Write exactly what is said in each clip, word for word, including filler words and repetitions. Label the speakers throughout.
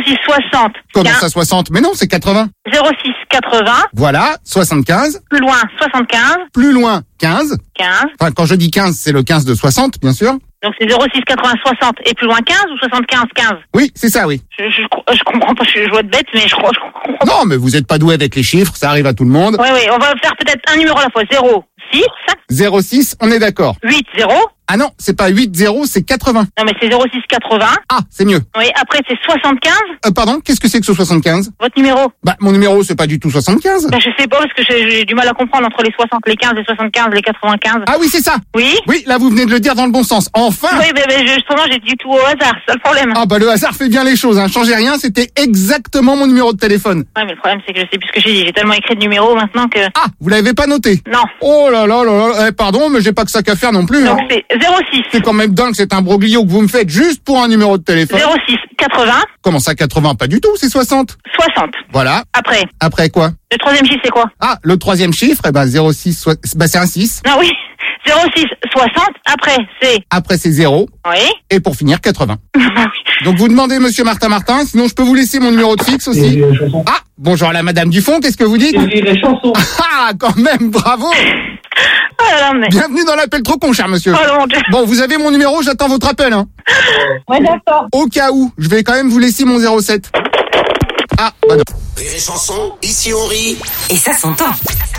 Speaker 1: six soixante.
Speaker 2: Comment ça soixante? Mais non, c'est quatre-vingts.
Speaker 1: zéro six quatre-vingts.
Speaker 2: Voilà, soixante-quinze.
Speaker 1: Plus loin, soixante-quinze.
Speaker 2: Plus loin, quinze.
Speaker 1: quinze.
Speaker 2: Enfin, quand je dis quinze, c'est le quinze de soixante, bien sûr.
Speaker 1: Donc c'est zéro six quatre-vingts soixante et plus loin quinze ou soixante-quinze quinze?
Speaker 2: Oui, c'est ça, oui.
Speaker 1: Je, je, je comprends pas, je suis joueur de bête, mais je crois, je comprends.
Speaker 2: Non, mais vous êtes pas doué avec les chiffres, ça arrive à tout le monde.
Speaker 1: Oui, oui, on va faire peut-être un numéro à la fois. zéro six.
Speaker 2: zéro six, on est d'accord.
Speaker 1: huit zéro.
Speaker 2: Ah non, c'est pas huit zéro, c'est quatre-vingts.
Speaker 1: Non, mais c'est zéro six quatre-vingts.
Speaker 2: Ah, c'est mieux.
Speaker 1: Oui, après c'est soixante-quinze.
Speaker 2: Euh, pardon, qu'est-ce que c'est que ce soixante-quinze?
Speaker 1: Votre numéro?
Speaker 2: Bah, mon numéro, c'est pas du tout soixante-quinze.
Speaker 1: Ben, je sais pas, parce que j'ai, j'ai du mal à comprendre entre les soixante, les quinze, les soixante-quinze, les quatre-vingt-quinze.
Speaker 2: Ah oui, c'est ça.
Speaker 1: Oui?
Speaker 2: Oui, là, vous venez de le dire dans le bon sens. Enfin.
Speaker 1: Oui, mais, mais justement, j'ai dit tout au hasard, c'est ça le problème.
Speaker 2: Ah bah, le hasard fait bien les choses, hein. Changez rien, c'était exactement mon numéro de téléphone.
Speaker 1: Ouais, mais le problème, c'est que je sais plus ce que j'ai dit. J'ai tellement écrit de numéros maintenant que...
Speaker 2: Ah, vous l'avez pas noté?
Speaker 1: Non.
Speaker 2: Oh là là là là, eh, pardon, mais j'ai pas que ça qu'à faire non plus.
Speaker 1: Donc
Speaker 2: hein.
Speaker 1: c'est zéro six.
Speaker 2: C'est quand même dingue, c'est un broglio que vous me faites juste pour un numéro de téléphone.
Speaker 1: zéro six quatre-vingts.
Speaker 2: Comment ça, quatre-vingts? Pas du tout, c'est soixante.
Speaker 1: soixante.
Speaker 2: Voilà.
Speaker 1: Après.
Speaker 2: Après quoi?
Speaker 1: Le troisième chiffre, c'est quoi?
Speaker 2: Ah, le troisième chiffre, eh ben, zéro six, so... bah, c'est un six.
Speaker 1: Ah oui. zéro six soixante. Après, c'est...
Speaker 2: Après, c'est zéro.
Speaker 1: Oui.
Speaker 2: Et pour finir, quatre-vingts.
Speaker 1: Bah oui.
Speaker 2: Donc, vous demandez monsieur Martin Martin, sinon je peux vous laisser mon numéro de fixe aussi. Ah, bonjour à la madame Dufont, qu'est-ce que vous dites?
Speaker 3: Les chansons.
Speaker 2: Ah, quand même, bravo.
Speaker 1: Oh là là, mais...
Speaker 2: Bienvenue dans l'appel trop con, cher monsieur.
Speaker 1: Oh mon Dieu.
Speaker 2: Bon, vous avez mon numéro, j'attends votre appel, hein.
Speaker 3: Ouais, d'accord.
Speaker 2: Au cas où, je vais quand même vous laisser mon zéro sept. Ah, bah non.
Speaker 4: Rire et chanson, ici on rit.
Speaker 5: Et ça s'entend.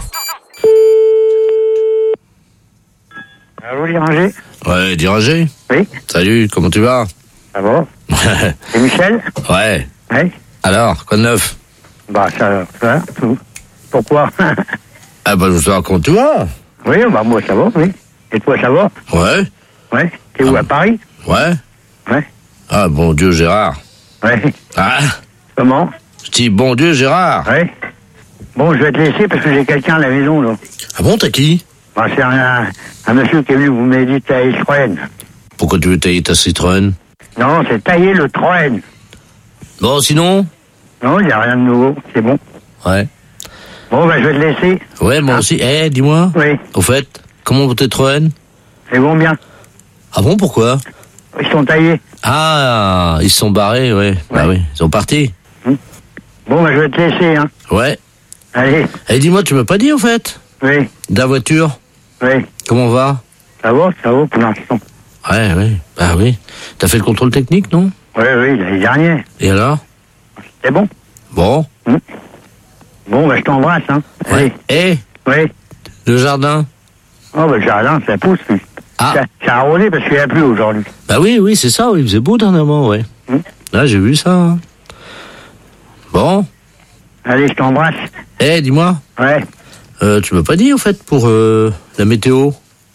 Speaker 6: Allô, Diranger?
Speaker 7: Ouais, Diranger.
Speaker 6: Oui.
Speaker 7: Salut, comment tu vas?
Speaker 6: Ça va? C'est Michel?
Speaker 7: Ouais.
Speaker 6: Oui.
Speaker 7: Alors, quoi de neuf?
Speaker 6: Bah, ça, ça, tout. Pourquoi?
Speaker 7: Ah bah, je veux savoir comment tu vas.
Speaker 6: Oui, bah, moi, ça va, oui. Et toi, ça va?
Speaker 7: Ouais.
Speaker 6: Ouais. T'es où,
Speaker 7: Ah.
Speaker 6: à Paris?
Speaker 7: Ouais.
Speaker 6: Ouais.
Speaker 7: Ah, bon Dieu, Gérard.
Speaker 6: Ouais.
Speaker 7: Ah,
Speaker 6: Comment?
Speaker 7: je dis bon Dieu, Gérard.
Speaker 6: Ouais. Bon, je vais te laisser parce que j'ai quelqu'un à la maison, là.
Speaker 7: Ah bon, t'as qui?
Speaker 6: Bah, c'est un, un monsieur qui est venu vous m'aider tailler le Citroën.
Speaker 7: Pourquoi tu veux tailler ta Citroën?
Speaker 6: Non, c'est tailler le Citroën.
Speaker 7: Bon, sinon?
Speaker 6: Non, il n'y a rien de nouveau. C'est bon.
Speaker 7: Ouais.
Speaker 6: Bon, bah, je vais te laisser.
Speaker 7: Ouais, moi
Speaker 6: Ah.
Speaker 7: aussi. Eh, dis-moi.
Speaker 6: Oui.
Speaker 7: Au fait, comment va tes Citroën?
Speaker 6: C'est bon, bien.
Speaker 7: Ah bon, pourquoi?
Speaker 6: Ils sont taillés.
Speaker 7: Ah, ils se sont barrés, ouais. Bah oui, ils sont partis.
Speaker 6: Bon, bah, je vais te laisser, hein.
Speaker 7: Ouais.
Speaker 6: Allez.
Speaker 7: Eh, dis-moi, tu m'as pas dit, au fait?
Speaker 6: Oui.
Speaker 7: De la voiture?
Speaker 6: Oui.
Speaker 7: Comment on va?
Speaker 6: Ça va, ça va pour l'instant.
Speaker 7: Ouais, oui. Bah oui. T'as fait le contrôle technique, non?
Speaker 6: Oui, oui, l'année dernière.
Speaker 7: Et alors?
Speaker 6: C'est bon.
Speaker 7: Bon.
Speaker 6: Bon, bah, je t'embrasse, hein.
Speaker 7: Ouais. Eh,
Speaker 6: Oui.
Speaker 7: le jardin?
Speaker 6: Oh, bah, le jardin, ça pousse, lui.
Speaker 7: Ah.
Speaker 6: Ça, ça a arrosé parce qu'il n'y a plus aujourd'hui.
Speaker 7: Bah oui, oui, c'est ça, oui. Il faisait beau dernièrement, ouais.
Speaker 6: Hmm.
Speaker 7: Là, j'ai vu ça. hein. Bon.
Speaker 6: Allez, je t'embrasse.
Speaker 7: Eh, dis-moi.
Speaker 6: Ouais.
Speaker 7: Euh, tu m'as pas dit, au fait, pour euh, la météo?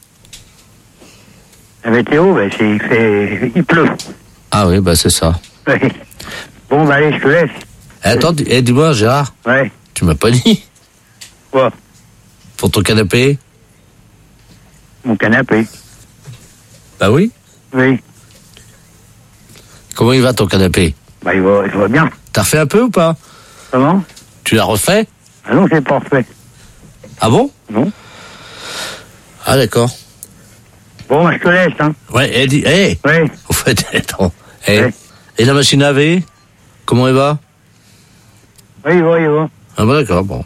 Speaker 6: La météo, bah, c'est, il fait, il pleut.
Speaker 7: Ah oui, bah c'est ça.
Speaker 6: Oui. Bon, bah, allez, je te laisse.
Speaker 7: Eh, attends, di- eh, dis-moi, Gérard.
Speaker 6: Ouais.
Speaker 7: Tu m'as pas dit?
Speaker 6: Quoi?
Speaker 7: Pour ton canapé?
Speaker 6: Mon canapé.
Speaker 7: Bah oui.
Speaker 6: Oui.
Speaker 7: Comment il va, ton canapé?
Speaker 6: Bah, il va, il va bien.
Speaker 7: T'as refait un peu ou pas?
Speaker 6: Comment?
Speaker 7: Tu l'as refait?
Speaker 6: Ah non, c'est pas refait.
Speaker 7: Ah bon?
Speaker 6: Non.
Speaker 7: Ah d'accord.
Speaker 6: Bon, bah, je te laisse, hein.
Speaker 7: Ouais, eh, dis, eh,
Speaker 6: Oui.
Speaker 7: au fait, attends. Eh,
Speaker 6: Ouais.
Speaker 7: et la machine à laver? Comment elle va?
Speaker 6: Oui, il va, il va.
Speaker 7: Ah bah d'accord, bon.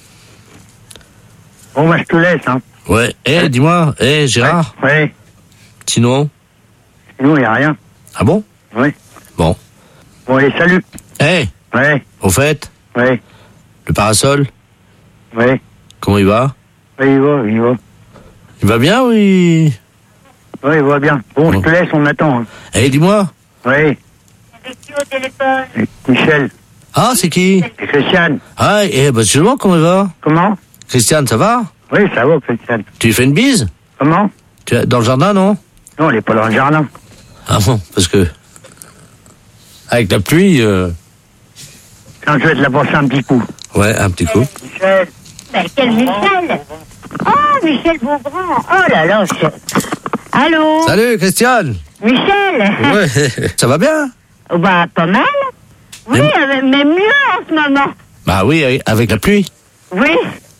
Speaker 6: Bon, bah, je te laisse, hein.
Speaker 7: Ouais, eh, dis-moi, eh, Gérard,
Speaker 6: Oui.
Speaker 7: sinon?
Speaker 6: Sinon, il n'y a rien.
Speaker 7: Ah bon?
Speaker 6: Oui.
Speaker 7: Bon.
Speaker 6: Bon, allez, salut.
Speaker 7: Eh,
Speaker 6: Oui.
Speaker 7: au fait,
Speaker 6: Oui.
Speaker 7: le parasol,
Speaker 6: Oui.
Speaker 7: comment il va?
Speaker 6: Oui, il va, il va.
Speaker 7: Il va bien, oui?
Speaker 6: Oui, il va bien. Bon, je te laisse, on attend. Hein.
Speaker 7: Eh, dis-moi.
Speaker 6: Oui.
Speaker 1: C'est qui au téléphone?
Speaker 6: Michel.
Speaker 7: Ah, c'est qui?
Speaker 6: Et Christiane.
Speaker 7: Ah, eh, bah, justement, comment il va?
Speaker 6: Comment?
Speaker 7: Christiane, ça va?
Speaker 6: Oui, ça va, Christiane.
Speaker 7: Tu lui fais une bise?
Speaker 6: Comment?
Speaker 7: Tu es dans le jardin, non?
Speaker 6: Non, elle n'est pas dans le jardin.
Speaker 7: Ah bon, parce que... Avec la pluie, euh...
Speaker 6: Quand je vais te la passer un petit coup.
Speaker 7: ouais, un petit coup.
Speaker 6: Michel.
Speaker 1: Ben, quel Michel? Oh, Michel Beaugrand. Oh là là, je... Allô?
Speaker 7: Salut, Christiane.
Speaker 1: Michel?
Speaker 7: Ouais, ça va bien?
Speaker 1: Oh, bah, pas mal. Oui,
Speaker 7: Mais-
Speaker 1: euh, mais mieux en ce moment.
Speaker 7: Bah oui, avec la pluie.
Speaker 1: Oui.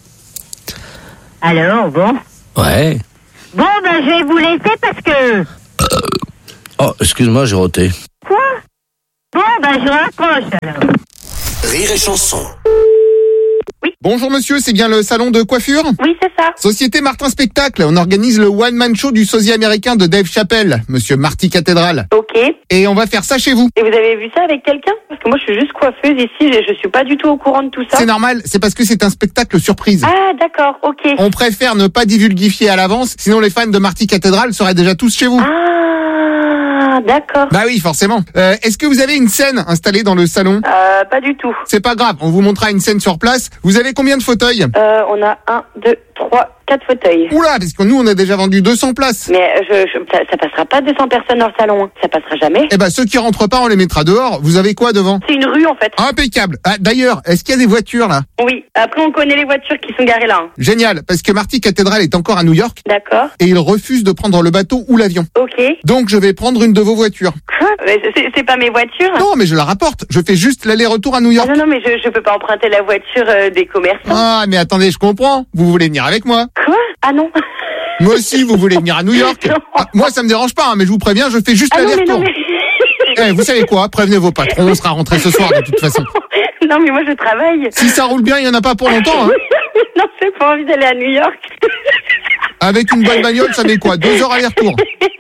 Speaker 1: Alors, bon.
Speaker 7: Ouais.
Speaker 1: Bon, ben, je vais vous laisser parce que...
Speaker 7: Oh, excuse-moi, j'ai roté.
Speaker 1: Quoi? Bon, ben, je raccroche, alors.
Speaker 4: Rire et chanson.
Speaker 2: Bonjour monsieur, c'est bien le salon de coiffure?
Speaker 3: Oui, c'est ça.
Speaker 2: Société Martin Spectacle, on organise le one-man show du sosie américain de Dave Chappelle, monsieur Marty Cathédrale.
Speaker 3: Ok.
Speaker 2: Et on va faire ça chez vous.
Speaker 3: Et vous avez vu ça avec quelqu'un? Parce que moi, je suis juste coiffeuse ici, je, je suis pas du tout au courant de tout ça.
Speaker 2: C'est normal, c'est parce que c'est un spectacle surprise.
Speaker 3: Ah, d'accord, ok.
Speaker 2: On préfère ne pas divulguifier à l'avance, sinon les fans de Marty Cathédrale seraient déjà tous chez vous.
Speaker 3: Ah, d'accord.
Speaker 2: Bah oui, forcément. Euh, est-ce que vous avez une scène installée dans le salon?
Speaker 3: Euh, pas du tout.
Speaker 2: C'est pas grave, on vous montrera une scène sur place. Vous avez combien de fauteuils?
Speaker 3: Euh, on a un, deux, trois, quatre fauteuils.
Speaker 2: Oula, parce que nous on a déjà vendu deux cents places.
Speaker 3: Mais je, je, ça, ça passera pas deux cents personnes dans le salon, hein. Ça passera jamais.
Speaker 2: Eh ben ceux qui rentrent pas, on les mettra dehors. Vous avez quoi devant?
Speaker 3: C'est une rue en fait.
Speaker 2: Impeccable. Ah, d'ailleurs, est-ce qu'il y a des voitures là?
Speaker 3: Oui. Après, on connaît les voitures qui sont garées là. Hein.
Speaker 2: Génial, parce que Marty Cathédrale est encore à New York
Speaker 3: D'accord.
Speaker 2: et il refuse de prendre le bateau ou l'avion.
Speaker 3: Ok.
Speaker 2: Donc je vais prendre une de vos voitures.
Speaker 3: Quoi? Mais c'est, c'est pas mes voitures.
Speaker 2: Non, mais je la rapporte. Je fais juste l'aller-retour à New
Speaker 3: Ah
Speaker 2: York.
Speaker 3: non, non, mais je, je peux pas emprunter la voiture euh, des commerçants.
Speaker 2: Ah, mais attendez, je comprends. Vous voulez venir avec moi?
Speaker 3: Quoi? Ah non.
Speaker 2: Moi aussi, vous voulez venir à New York?
Speaker 3: Non.
Speaker 2: Ah, moi, ça me dérange pas, hein, mais je vous préviens, je fais juste
Speaker 3: Ah non, mais
Speaker 2: l'aller-retour.
Speaker 3: non, mais...
Speaker 2: Eh, vous savez quoi? Prévenez vos patrons, on sera rentré ce soir de toute façon.
Speaker 3: Non, mais moi, je travaille.
Speaker 2: Si ça roule bien, il y en a pas pour longtemps. Hein.
Speaker 3: Non, j'ai pas envie d'aller à New York.
Speaker 2: Avec une bonne bagnole, ça met quoi? Deux heures aller-retour.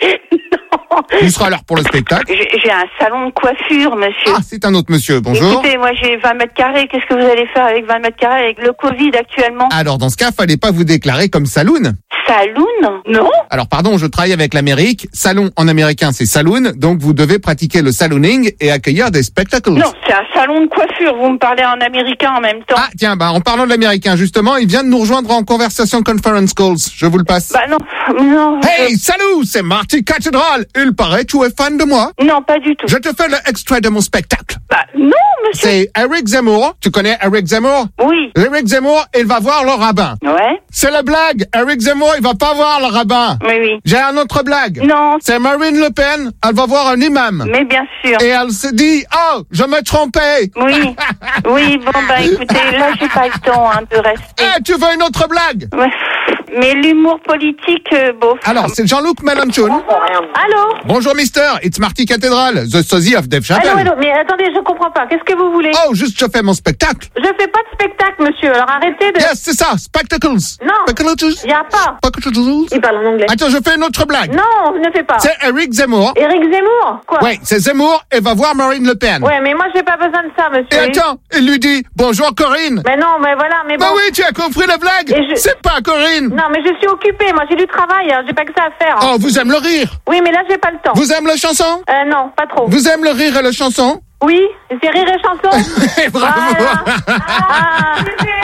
Speaker 3: Non.
Speaker 2: Vous serez à l'heure pour le spectacle.
Speaker 3: J'ai, j'ai un salon de coiffure, monsieur.
Speaker 2: Ah, c'est un autre monsieur. Bonjour.
Speaker 3: Écoutez, moi, j'ai vingt mètres carrés. Qu'est-ce que vous allez faire avec vingt mètres carrés avec le Covid actuellement?
Speaker 2: Alors, dans ce cas, fallait pas vous déclarer comme saloon.
Speaker 3: Saloon? Non.
Speaker 2: Alors, pardon, je travaille avec l'Amérique. Salon en américain, c'est saloon. Donc, vous devez pratiquer le salooning et accueillir des spectacles.
Speaker 3: Non, c'est un salon de coiffure. Vous me parlez en américain en même temps.
Speaker 2: Ah, tiens, bah, en parlant de l'américain, justement, il vient de nous rejoindre en conversation conference calls. Je vous le passe.
Speaker 3: Bah non, non.
Speaker 2: Hey, salut, c'est Marty Cathédrale. Il paraît que tu es fan de moi.
Speaker 3: je- Non, pas du tout.
Speaker 2: Je te fais l'extrait de mon spectacle.
Speaker 3: Bah non, monsieur.
Speaker 2: C'est Eric Zemmour. Tu connais Eric Zemmour?
Speaker 3: Oui.
Speaker 2: Eric Zemmour, il va voir le rabbin.
Speaker 3: Ouais.
Speaker 2: C'est la blague. Eric Zemmour, il va pas voir le rabbin.
Speaker 3: Oui, oui.
Speaker 2: J'ai un autre blague.
Speaker 3: Non.
Speaker 2: C'est Marine Le Pen. Elle va voir un imam.
Speaker 3: Mais bien sûr.
Speaker 2: Et elle se dit, oh, je me trompais.
Speaker 3: Oui. Oui, bon, bah écoutez, là, j'ai pas le temps hein, de rester.
Speaker 2: Eh, tu veux une autre blague?
Speaker 3: Ouais. Mais l'humour politique, euh, bof.
Speaker 2: Alors, c'est Jean-Luc Mélenchon.
Speaker 5: Allô?
Speaker 2: Bonjour, mister. It's Marty Cathédrale, the sosie of Dave
Speaker 5: Allô,
Speaker 2: Chappelle.
Speaker 5: allô, mais attendez, je comprends pas. Qu'est-ce que vous voulez?
Speaker 2: Oh, juste je fais mon spectacle.
Speaker 5: Je fais pas de spectacle, monsieur, alors arrêtez de...
Speaker 2: Yes, c'est ça, spectacles.
Speaker 5: Non.
Speaker 2: Spectacles.
Speaker 5: Y a pas.
Speaker 2: Spectacles.
Speaker 5: Il parle en anglais.
Speaker 2: Attends, je fais une autre blague.
Speaker 5: Non, ne fais pas.
Speaker 2: C'est Eric Zemmour.
Speaker 5: Éric Zemmour? Quoi?
Speaker 2: Ouais, c'est Zemmour et va voir Marine Le Pen.
Speaker 5: Ouais, mais moi, j'ai pas besoin de ça,
Speaker 2: Et
Speaker 5: monsieur.
Speaker 2: attends, il lui dit, bonjour Corinne.
Speaker 5: Mais non, mais voilà, mais bon...
Speaker 2: Bah oui, tu as compris la blague.
Speaker 5: Et je-
Speaker 2: C'est pas Corinne.
Speaker 5: Non, mais je suis occupée, moi, j'ai du travail, hein, j'ai pas que ça à faire. hein.
Speaker 2: Oh, vous aimez le rire.
Speaker 5: Oui, mais là, j'ai pas le temps.
Speaker 2: Vous aimez la chanson?
Speaker 5: Euh, non, pas trop.
Speaker 2: Vous aimez le rire et la chanson?
Speaker 5: Oui, c'est rire et chanson.
Speaker 2: Bravo.
Speaker 5: Voilà. Ah.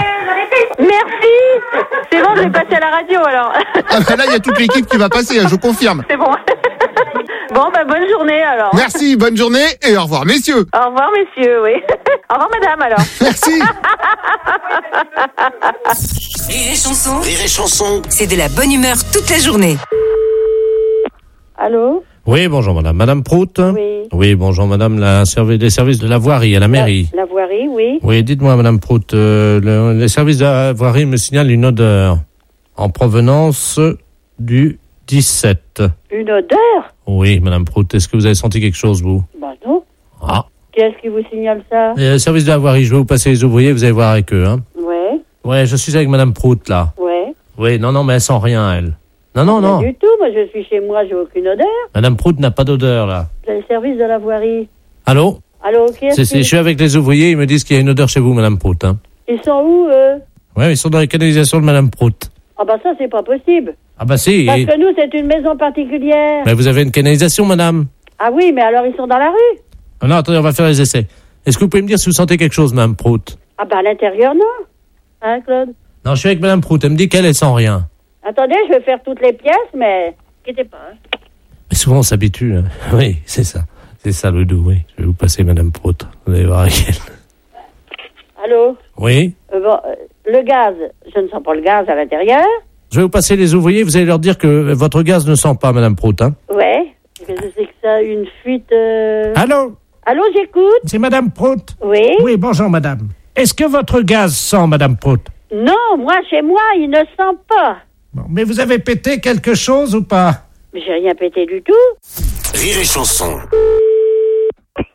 Speaker 5: Merci. C'est bon, je vais passer à la radio, alors.
Speaker 2: Ah bah là, il y a toute l'équipe qui va passer, je confirme.
Speaker 5: C'est bon. Bon, bah, bonne journée, alors.
Speaker 2: Merci, bonne journée et au revoir, messieurs.
Speaker 5: Au revoir, messieurs, oui. Au revoir, madame, alors.
Speaker 2: Merci.
Speaker 8: Rire et chanson,
Speaker 4: Rire et chanson.
Speaker 8: c'est de la bonne humeur toute la journée.
Speaker 5: Allô?
Speaker 7: Oui, bonjour madame. Madame Prout?
Speaker 5: Oui.
Speaker 7: Oui, bonjour madame, la servi- les services de la voirie à la mairie.
Speaker 5: La, la voirie, oui.
Speaker 7: Oui, dites-moi madame Prout, euh, le- les services de la voirie me signalent une odeur en provenance du dix-sept.
Speaker 5: Une odeur?
Speaker 7: Oui, madame Prout, est-ce que vous avez senti quelque chose, vous?
Speaker 5: Bah non.
Speaker 7: Ah.
Speaker 5: Qu'est-ce qui vous signale ça?
Speaker 7: Et le service de la voirie, je vais vous passer les ouvriers, vous allez voir avec eux, hein.
Speaker 5: Ouais,
Speaker 7: Ouais, je suis avec madame Prout, là.
Speaker 5: ouais.
Speaker 7: Oui, non, non, mais elle sent rien, elle. Non, non, non.
Speaker 5: Pas du tout, moi je suis chez moi, j'ai aucune odeur.
Speaker 7: Madame Prout n'a pas d'odeur, là.
Speaker 5: C'est le service de la voirie.
Speaker 7: Allô?
Speaker 5: Allô, qui est-ce
Speaker 7: C'est, c'est,
Speaker 5: qui...
Speaker 7: je suis avec les ouvriers, ils me disent qu'il y a une odeur chez vous, madame Prout, hein.
Speaker 5: Ils sont où, eux?
Speaker 7: Ouais, ils sont dans les canalisations de madame Prout.
Speaker 5: Ah bah ça, c'est pas possible.
Speaker 7: Ah bah si.
Speaker 5: Parce
Speaker 7: et-
Speaker 5: que nous, c'est une maison particulière.
Speaker 7: Mais vous avez une canalisation, madame?
Speaker 5: Ah oui, mais alors ils sont dans la rue?
Speaker 7: Ah non, attendez, on va faire les essais. Est-ce que vous pouvez me dire si vous sentez quelque chose, madame Prout?
Speaker 5: Ah bah à l'intérieur, non. Hein, Claude?
Speaker 7: Non, je suis avec madame Prout, elle me dit qu'elle, elle sent rien.
Speaker 5: Attendez, je vais faire toutes les pièces, mais... Inquiétez pas. Hein.
Speaker 7: Mais souvent, on s'habitue. Hein. Oui, c'est ça. C'est ça le doux, oui. Je vais vous passer madame Prout. Vous allez voir avec elle.
Speaker 5: Allô?
Speaker 7: Oui?
Speaker 5: Euh, bon, euh, le gaz, je ne sens pas le gaz à l'intérieur.
Speaker 7: Je vais vous passer les ouvriers, vous allez leur dire que votre gaz ne sent pas, madame Prout, hein?
Speaker 5: Ouais. Qu'est-ce que c'est que ça, une fuite... Euh...
Speaker 9: Allô,
Speaker 5: Allô, j'écoute?
Speaker 9: c'est Madame Prout.
Speaker 5: Oui?
Speaker 9: Oui, bonjour Madame. Est-ce que votre gaz sent, Madame Prout?
Speaker 5: Non, moi, chez moi, il ne sent pas.
Speaker 9: Bon, mais vous avez pété quelque chose ou pas?
Speaker 5: Mais j'ai rien pété du tout.
Speaker 4: Rire et chanson.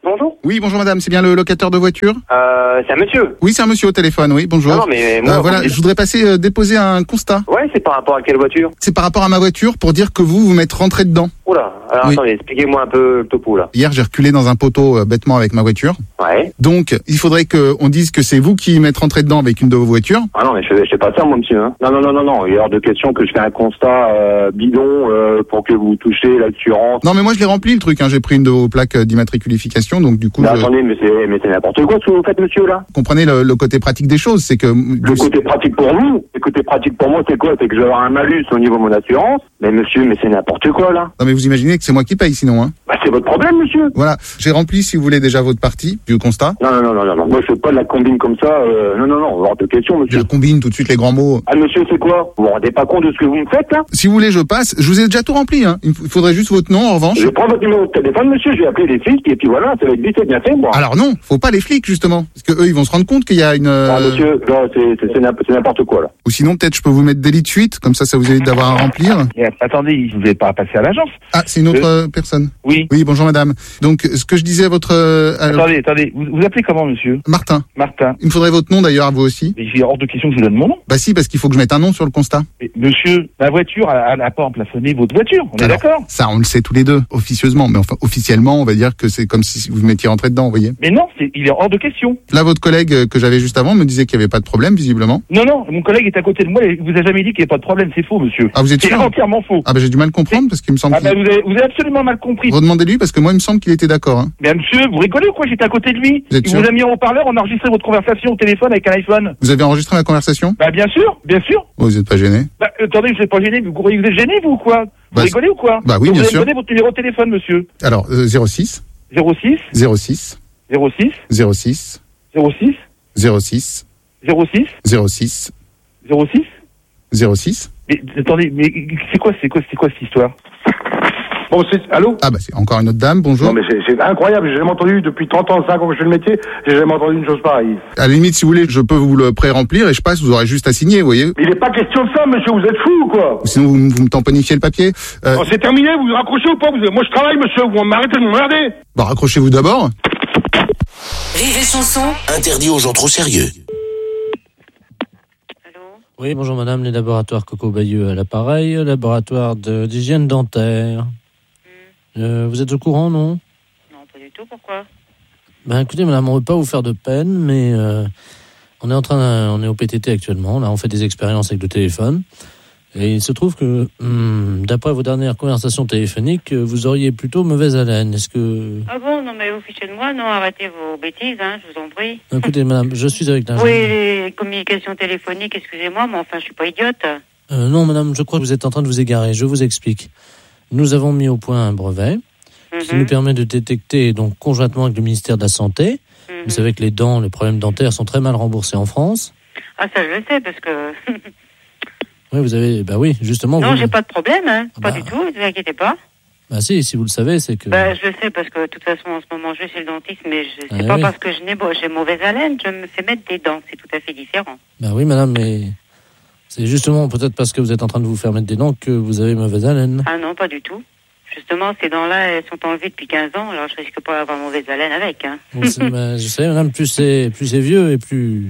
Speaker 3: Bonjour.
Speaker 2: Oui, bonjour madame, c'est bien le locateur de voiture?
Speaker 3: Euh, c'est un monsieur.
Speaker 2: Oui, c'est un monsieur au téléphone, oui, bonjour.
Speaker 3: Non, non, mais moi,
Speaker 2: Euh, voilà,
Speaker 3: vous-
Speaker 2: je voudrais passer euh, déposer un constat.
Speaker 3: Ouais, c'est par rapport à quelle voiture?
Speaker 2: C'est par rapport à ma voiture pour dire que vous, vous m'êtes rentré dedans.
Speaker 3: Oula, alors
Speaker 2: Oui.
Speaker 3: attendez, expliquez-moi un peu le topo là.
Speaker 2: Hier, j'ai reculé dans un poteau euh, bêtement avec ma voiture.
Speaker 3: Ouais.
Speaker 2: Donc, il faudrait qu'on dise que c'est vous qui m'êtes rentré dedans avec une de vos voitures.
Speaker 3: Ah non, mais je fais, je fais pas ça, moi, monsieur. Hein. Non, non, non, non, non. Il est hors de question que je fais un constat euh, bidon euh, pour que vous touchiez l'assurance.
Speaker 2: Non, mais moi, je l'ai rempli le truc. Hein. J'ai pris une de vos plaques euh, d'immatriculification, donc du coup,
Speaker 3: Mais
Speaker 2: je...
Speaker 3: attendez, mais c'est, mais c'est n'importe quoi ce que vous faites, monsieur, là.
Speaker 2: comprenez le, le côté pratique des choses, c'est que...
Speaker 3: Le côté pratique pour vous, le côté pratique pour moi, c'est quoi? C'est que je vais avoir un malus au niveau de mon assurance. Mais monsieur, mais c'est n'importe quoi, là.
Speaker 2: Non, mais vous imaginez que c'est moi qui paye sinon, hein.
Speaker 3: Bah, c'est votre problème, monsieur.
Speaker 2: Voilà, j'ai rempli, si vous voulez, déjà votre partie du constat.
Speaker 3: Non, non, non, non, non, non. Moi, je fais pas de la combine comme ça. Euh, non, non, non, hors de question,
Speaker 2: Je
Speaker 3: monsieur.
Speaker 2: combine tout de suite les grands mots.
Speaker 3: Ah, monsieur, c'est quoi? Vous vous rendez pas compte de ce que vous me faites, là?
Speaker 2: Si vous voulez, je passe. Je vous ai déjà tout rempli, hein. Il me faudrait juste votre nom, en revanche.
Speaker 3: Je prends votre numéro de téléphone, monsieur, je vais appeler les flics, et puis voilà, ça va être vite et bien fait, moi.
Speaker 2: Alors non, faut pas les flics, justement. Parce que eux, ils vont se rendre compte qu'il y a une... euh,
Speaker 3: Ah, monsieur, là, c'est, c'est, c'est n'im- c'est n'importe quoi, là.
Speaker 2: Ou sinon, peut-être, je peux vous mettre délit de fuite. Comme ça, ça vous évite d'avoir à remplir.
Speaker 10: Mais attendez, vous n'avez pas passé à l'agence?
Speaker 2: Ah, c'est une autre euh, personne.
Speaker 10: Oui.
Speaker 2: Oui, bonjour madame. Donc, ce que je disais à votre... euh, à-
Speaker 10: Attendez, attendez, vous, vous appelez comment, monsieur?
Speaker 2: Martin.
Speaker 10: Martin.
Speaker 2: Il me faudrait votre nom, d'ailleurs, à vous aussi.
Speaker 10: Mais j'ai hors de question que je vous donne mon nom.
Speaker 2: Bah si, parce qu'il faut que je mette un nom sur le constat.
Speaker 10: Mais, monsieur, ma voiture, elle n'a pas emplafonné votre voiture, on est
Speaker 2: Alors,
Speaker 10: d'accord?
Speaker 2: Ça, on le sait tous les deux, officieusement. Mais enfin, officiellement, on va dire que c'est comme si vous m'étiez rentré dedans, vous voyez.
Speaker 10: Mais non, c'est, il est hors de question.
Speaker 2: Là, votre collègue euh, que j'avais juste avant me disait qu'il n'y avait pas de problème, visiblement.
Speaker 10: Non, non, mon collègue est à côté de moi, il vous a jamais dit qu'il n'y a pas de problème, c'est faux, monsieur.
Speaker 2: Ah, vous êtes
Speaker 10: C'est
Speaker 2: sûr?
Speaker 10: entièrement faux.
Speaker 2: Ah, bah j'ai du mal à comprendre, parce qu'il me semble
Speaker 10: Ah, bah,
Speaker 2: qu'il...
Speaker 10: vous avez, vous avez absolument mal compris.
Speaker 2: Redemandez-lui, parce que moi, il me semble qu'il était d'accord. Hein.
Speaker 10: Mais monsieur, vous rigolez ou quoi? J'étais à côté de lui.
Speaker 2: Vous êtes
Speaker 10: Il
Speaker 2: sûr?
Speaker 10: vous a mis en haut-parleur, on a enregistré votre conversation au téléphone avec un iPhone.
Speaker 2: Vous avez enregistré ma conversation?
Speaker 10: Bah, bien sûr, bien sûr.
Speaker 2: Oh, vous n'êtes pas gêné?
Speaker 10: Bah, attendez, je ne suis pas gêné, vous croyez que vous êtes gêné, vous, ou quoi? Vous
Speaker 2: Bah,
Speaker 10: rigolez ou quoi?
Speaker 2: bah oui,
Speaker 10: Donc,
Speaker 2: bien
Speaker 10: vous
Speaker 2: sûr.
Speaker 10: allez me donner votre numéro de téléphone, monsieur.
Speaker 2: Alors, euh, zéro six,
Speaker 10: zéro six,
Speaker 2: zéro six,
Speaker 10: zéro six,
Speaker 2: zéro six,
Speaker 10: zéro six,
Speaker 2: zéro six,
Speaker 10: zéro six,
Speaker 2: zéro six,
Speaker 10: zéro six.
Speaker 2: zéro six.
Speaker 10: Mais attendez, mais c'est quoi, c'est quoi, c'est quoi cette histoire?
Speaker 11: Bon, c'est... Allô?
Speaker 2: Ah bah c'est encore une autre dame, bonjour.
Speaker 11: Non, mais c'est, c'est incroyable, j'ai jamais entendu, depuis trente ans, cinq ans que je fais le métier, j'ai jamais entendu une chose pareille.
Speaker 2: À la limite, si vous voulez, je peux vous le pré-remplir et je passe, vous aurez juste à signer, vous voyez.
Speaker 11: Mais il n'est pas question de ça, monsieur, vous êtes fou ou quoi?
Speaker 2: Ou sinon, vous, m- vous me tamponifiez le papier. Euh,
Speaker 11: Oh, c'est terminé, vous vous raccrochez ou pas? Vous... Moi, je travaille, monsieur, vous m'arrêtez de m'emmerder.
Speaker 2: bah raccrochez-vous d'abord.
Speaker 8: Rire et chanson.
Speaker 4: Interdit aux gens trop sérieux.
Speaker 7: Oui, bonjour madame, les laboratoires Coco Bayeux à l'appareil, laboratoire de, d'hygiène dentaire. Euh, vous êtes au courant, non?
Speaker 1: Non, pas du tout, pourquoi?
Speaker 7: Ben écoutez madame, on ne veut pas vous faire de peine, mais euh, on est en train, de- on est au P T T actuellement, là on fait des expériences avec le téléphone. Et il se trouve que, hum, d'après vos dernières conversations téléphoniques, vous auriez plutôt mauvaise haleine. Est-ce que...
Speaker 1: Ah bon, non mais vous fichez de moi, non, arrêtez vos bêtises, hein, je vous en prie.
Speaker 7: Écoutez madame, je suis avec l'agent.
Speaker 1: Oui, les communications téléphoniques, excusez-moi, mais enfin, je suis pas idiote.
Speaker 7: Euh, non madame, je crois que vous êtes en train de vous égarer. Je vous explique. Nous avons mis au point un brevet qui
Speaker 1: Mhm.
Speaker 7: nous permet de détecter, donc conjointement avec le ministère de la Santé,
Speaker 1: Mhm.
Speaker 7: vous savez que les dents, les problèmes dentaires sont très mal remboursés en France.
Speaker 1: Ah, ça, je le sais, parce que...
Speaker 7: Oui, vous avez, bah oui, justement.
Speaker 1: non,
Speaker 7: vous...
Speaker 1: j'ai pas de problème, hein, pas
Speaker 7: bah.
Speaker 1: du tout, ne vous inquiétez pas.
Speaker 7: Bah si, si vous le savez, c'est que...
Speaker 1: Bah, je le sais, parce que de toute façon, en ce moment, je vais chez le dentiste, mais je... c'est
Speaker 7: Ah,
Speaker 1: pas
Speaker 7: oui.
Speaker 1: parce que je n'ai j'ai mauvaise haleine, je me fais mettre des dents, c'est tout à fait différent.
Speaker 7: Bah oui madame, mais c'est justement peut-être parce que vous êtes en train de vous faire mettre des dents que vous avez mauvaise haleine.
Speaker 1: Ah non, pas du tout. Justement, ces dents-là, elles sont enlevées depuis quinze ans, alors je risque pas d'avoir mauvaise haleine avec, hein.
Speaker 7: Donc, c'est- bah, je sais madame, plus c'est, plus c'est vieux et plus...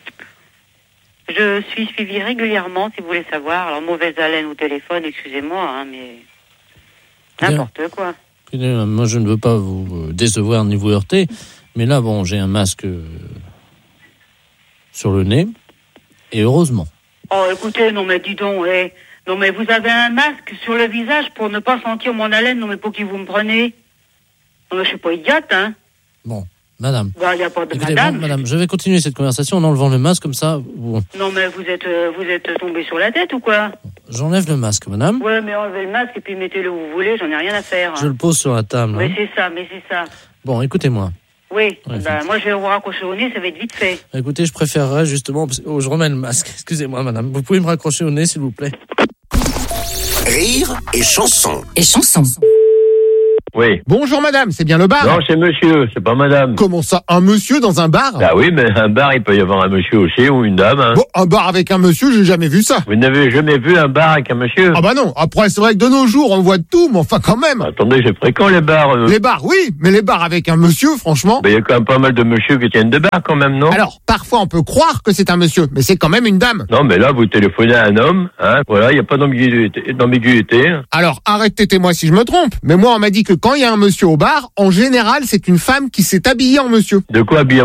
Speaker 1: Je suis suivie régulièrement, si vous voulez savoir. Alors, mauvaise haleine au téléphone, excusez-moi, hein, mais...
Speaker 7: Bien.
Speaker 1: N'importe quoi.
Speaker 7: Écoutez, madame, moi je ne veux pas vous euh, décevoir ni vous heurter, mais là bon, j'ai un masque euh, sur le nez, et heureusement.
Speaker 1: Oh, écoutez, non mais dis donc, eh. Non mais vous avez un masque sur le visage pour ne pas sentir mon haleine, non mais pour qui vous me prenez? Non mais je suis pas idiote, hein.
Speaker 7: Bon, madame.
Speaker 1: Bah, il n'y a pas de
Speaker 7: Écoutez,
Speaker 1: madame.
Speaker 7: bon, madame, je vais continuer cette conversation en enlevant le masque, comme ça, bon,
Speaker 1: Non mais vous êtes, euh, vous êtes tombé sur la tête ou quoi?
Speaker 7: j'enlève le masque, madame.
Speaker 1: Ouais, mais enlevez le masque et puis mettez-le où vous voulez, j'en ai rien à faire.
Speaker 7: Je le pose sur la table.
Speaker 1: Oui,
Speaker 7: hein.
Speaker 1: c'est ça, mais c'est ça.
Speaker 7: Bon, écoutez-moi.
Speaker 1: Oui,
Speaker 7: Ouais,
Speaker 1: bah, moi je vais vous raccrocher au nez, ça va être vite fait.
Speaker 7: Écoutez, je préférerais justement... Oh, je remets le masque. Excusez-moi, madame. Vous pouvez me raccrocher au nez, s'il vous plaît?
Speaker 4: Rire et chanson.
Speaker 8: Et chanson.
Speaker 12: Oui.
Speaker 2: Bonjour madame, c'est bien le bar?
Speaker 12: Non, c'est monsieur, c'est pas madame.
Speaker 2: Comment ça, un monsieur dans un bar?
Speaker 12: Bah oui, mais un bar, il peut y avoir un monsieur aussi ou une dame. Hein.
Speaker 2: Bon, un bar avec un monsieur, j'ai jamais vu ça.
Speaker 12: Vous n'avez jamais vu un bar avec un monsieur?
Speaker 2: Ah bah non, après c'est vrai que de nos jours on voit de tout, mais enfin quand même.
Speaker 12: Attendez, c'est fréquent les bars. Euh...
Speaker 2: Les bars, oui, mais les bars avec un monsieur, franchement...
Speaker 12: Il y a quand même pas mal de monsieur qui tiennent de bars quand même, non?
Speaker 2: Alors, parfois on peut croire que c'est un monsieur, mais c'est quand même une dame.
Speaker 12: Non, mais là, vous téléphonez à un homme, hein, voilà, il n'y a pas d'ambiguïté. d'ambiguïté.
Speaker 2: Alors, arrêtez-moi si je me trompe, mais moi on m'a dit que quand il y a un monsieur au bar, en général c'est une femme qui s'est habillée en monsieur.
Speaker 12: De quoi habillée?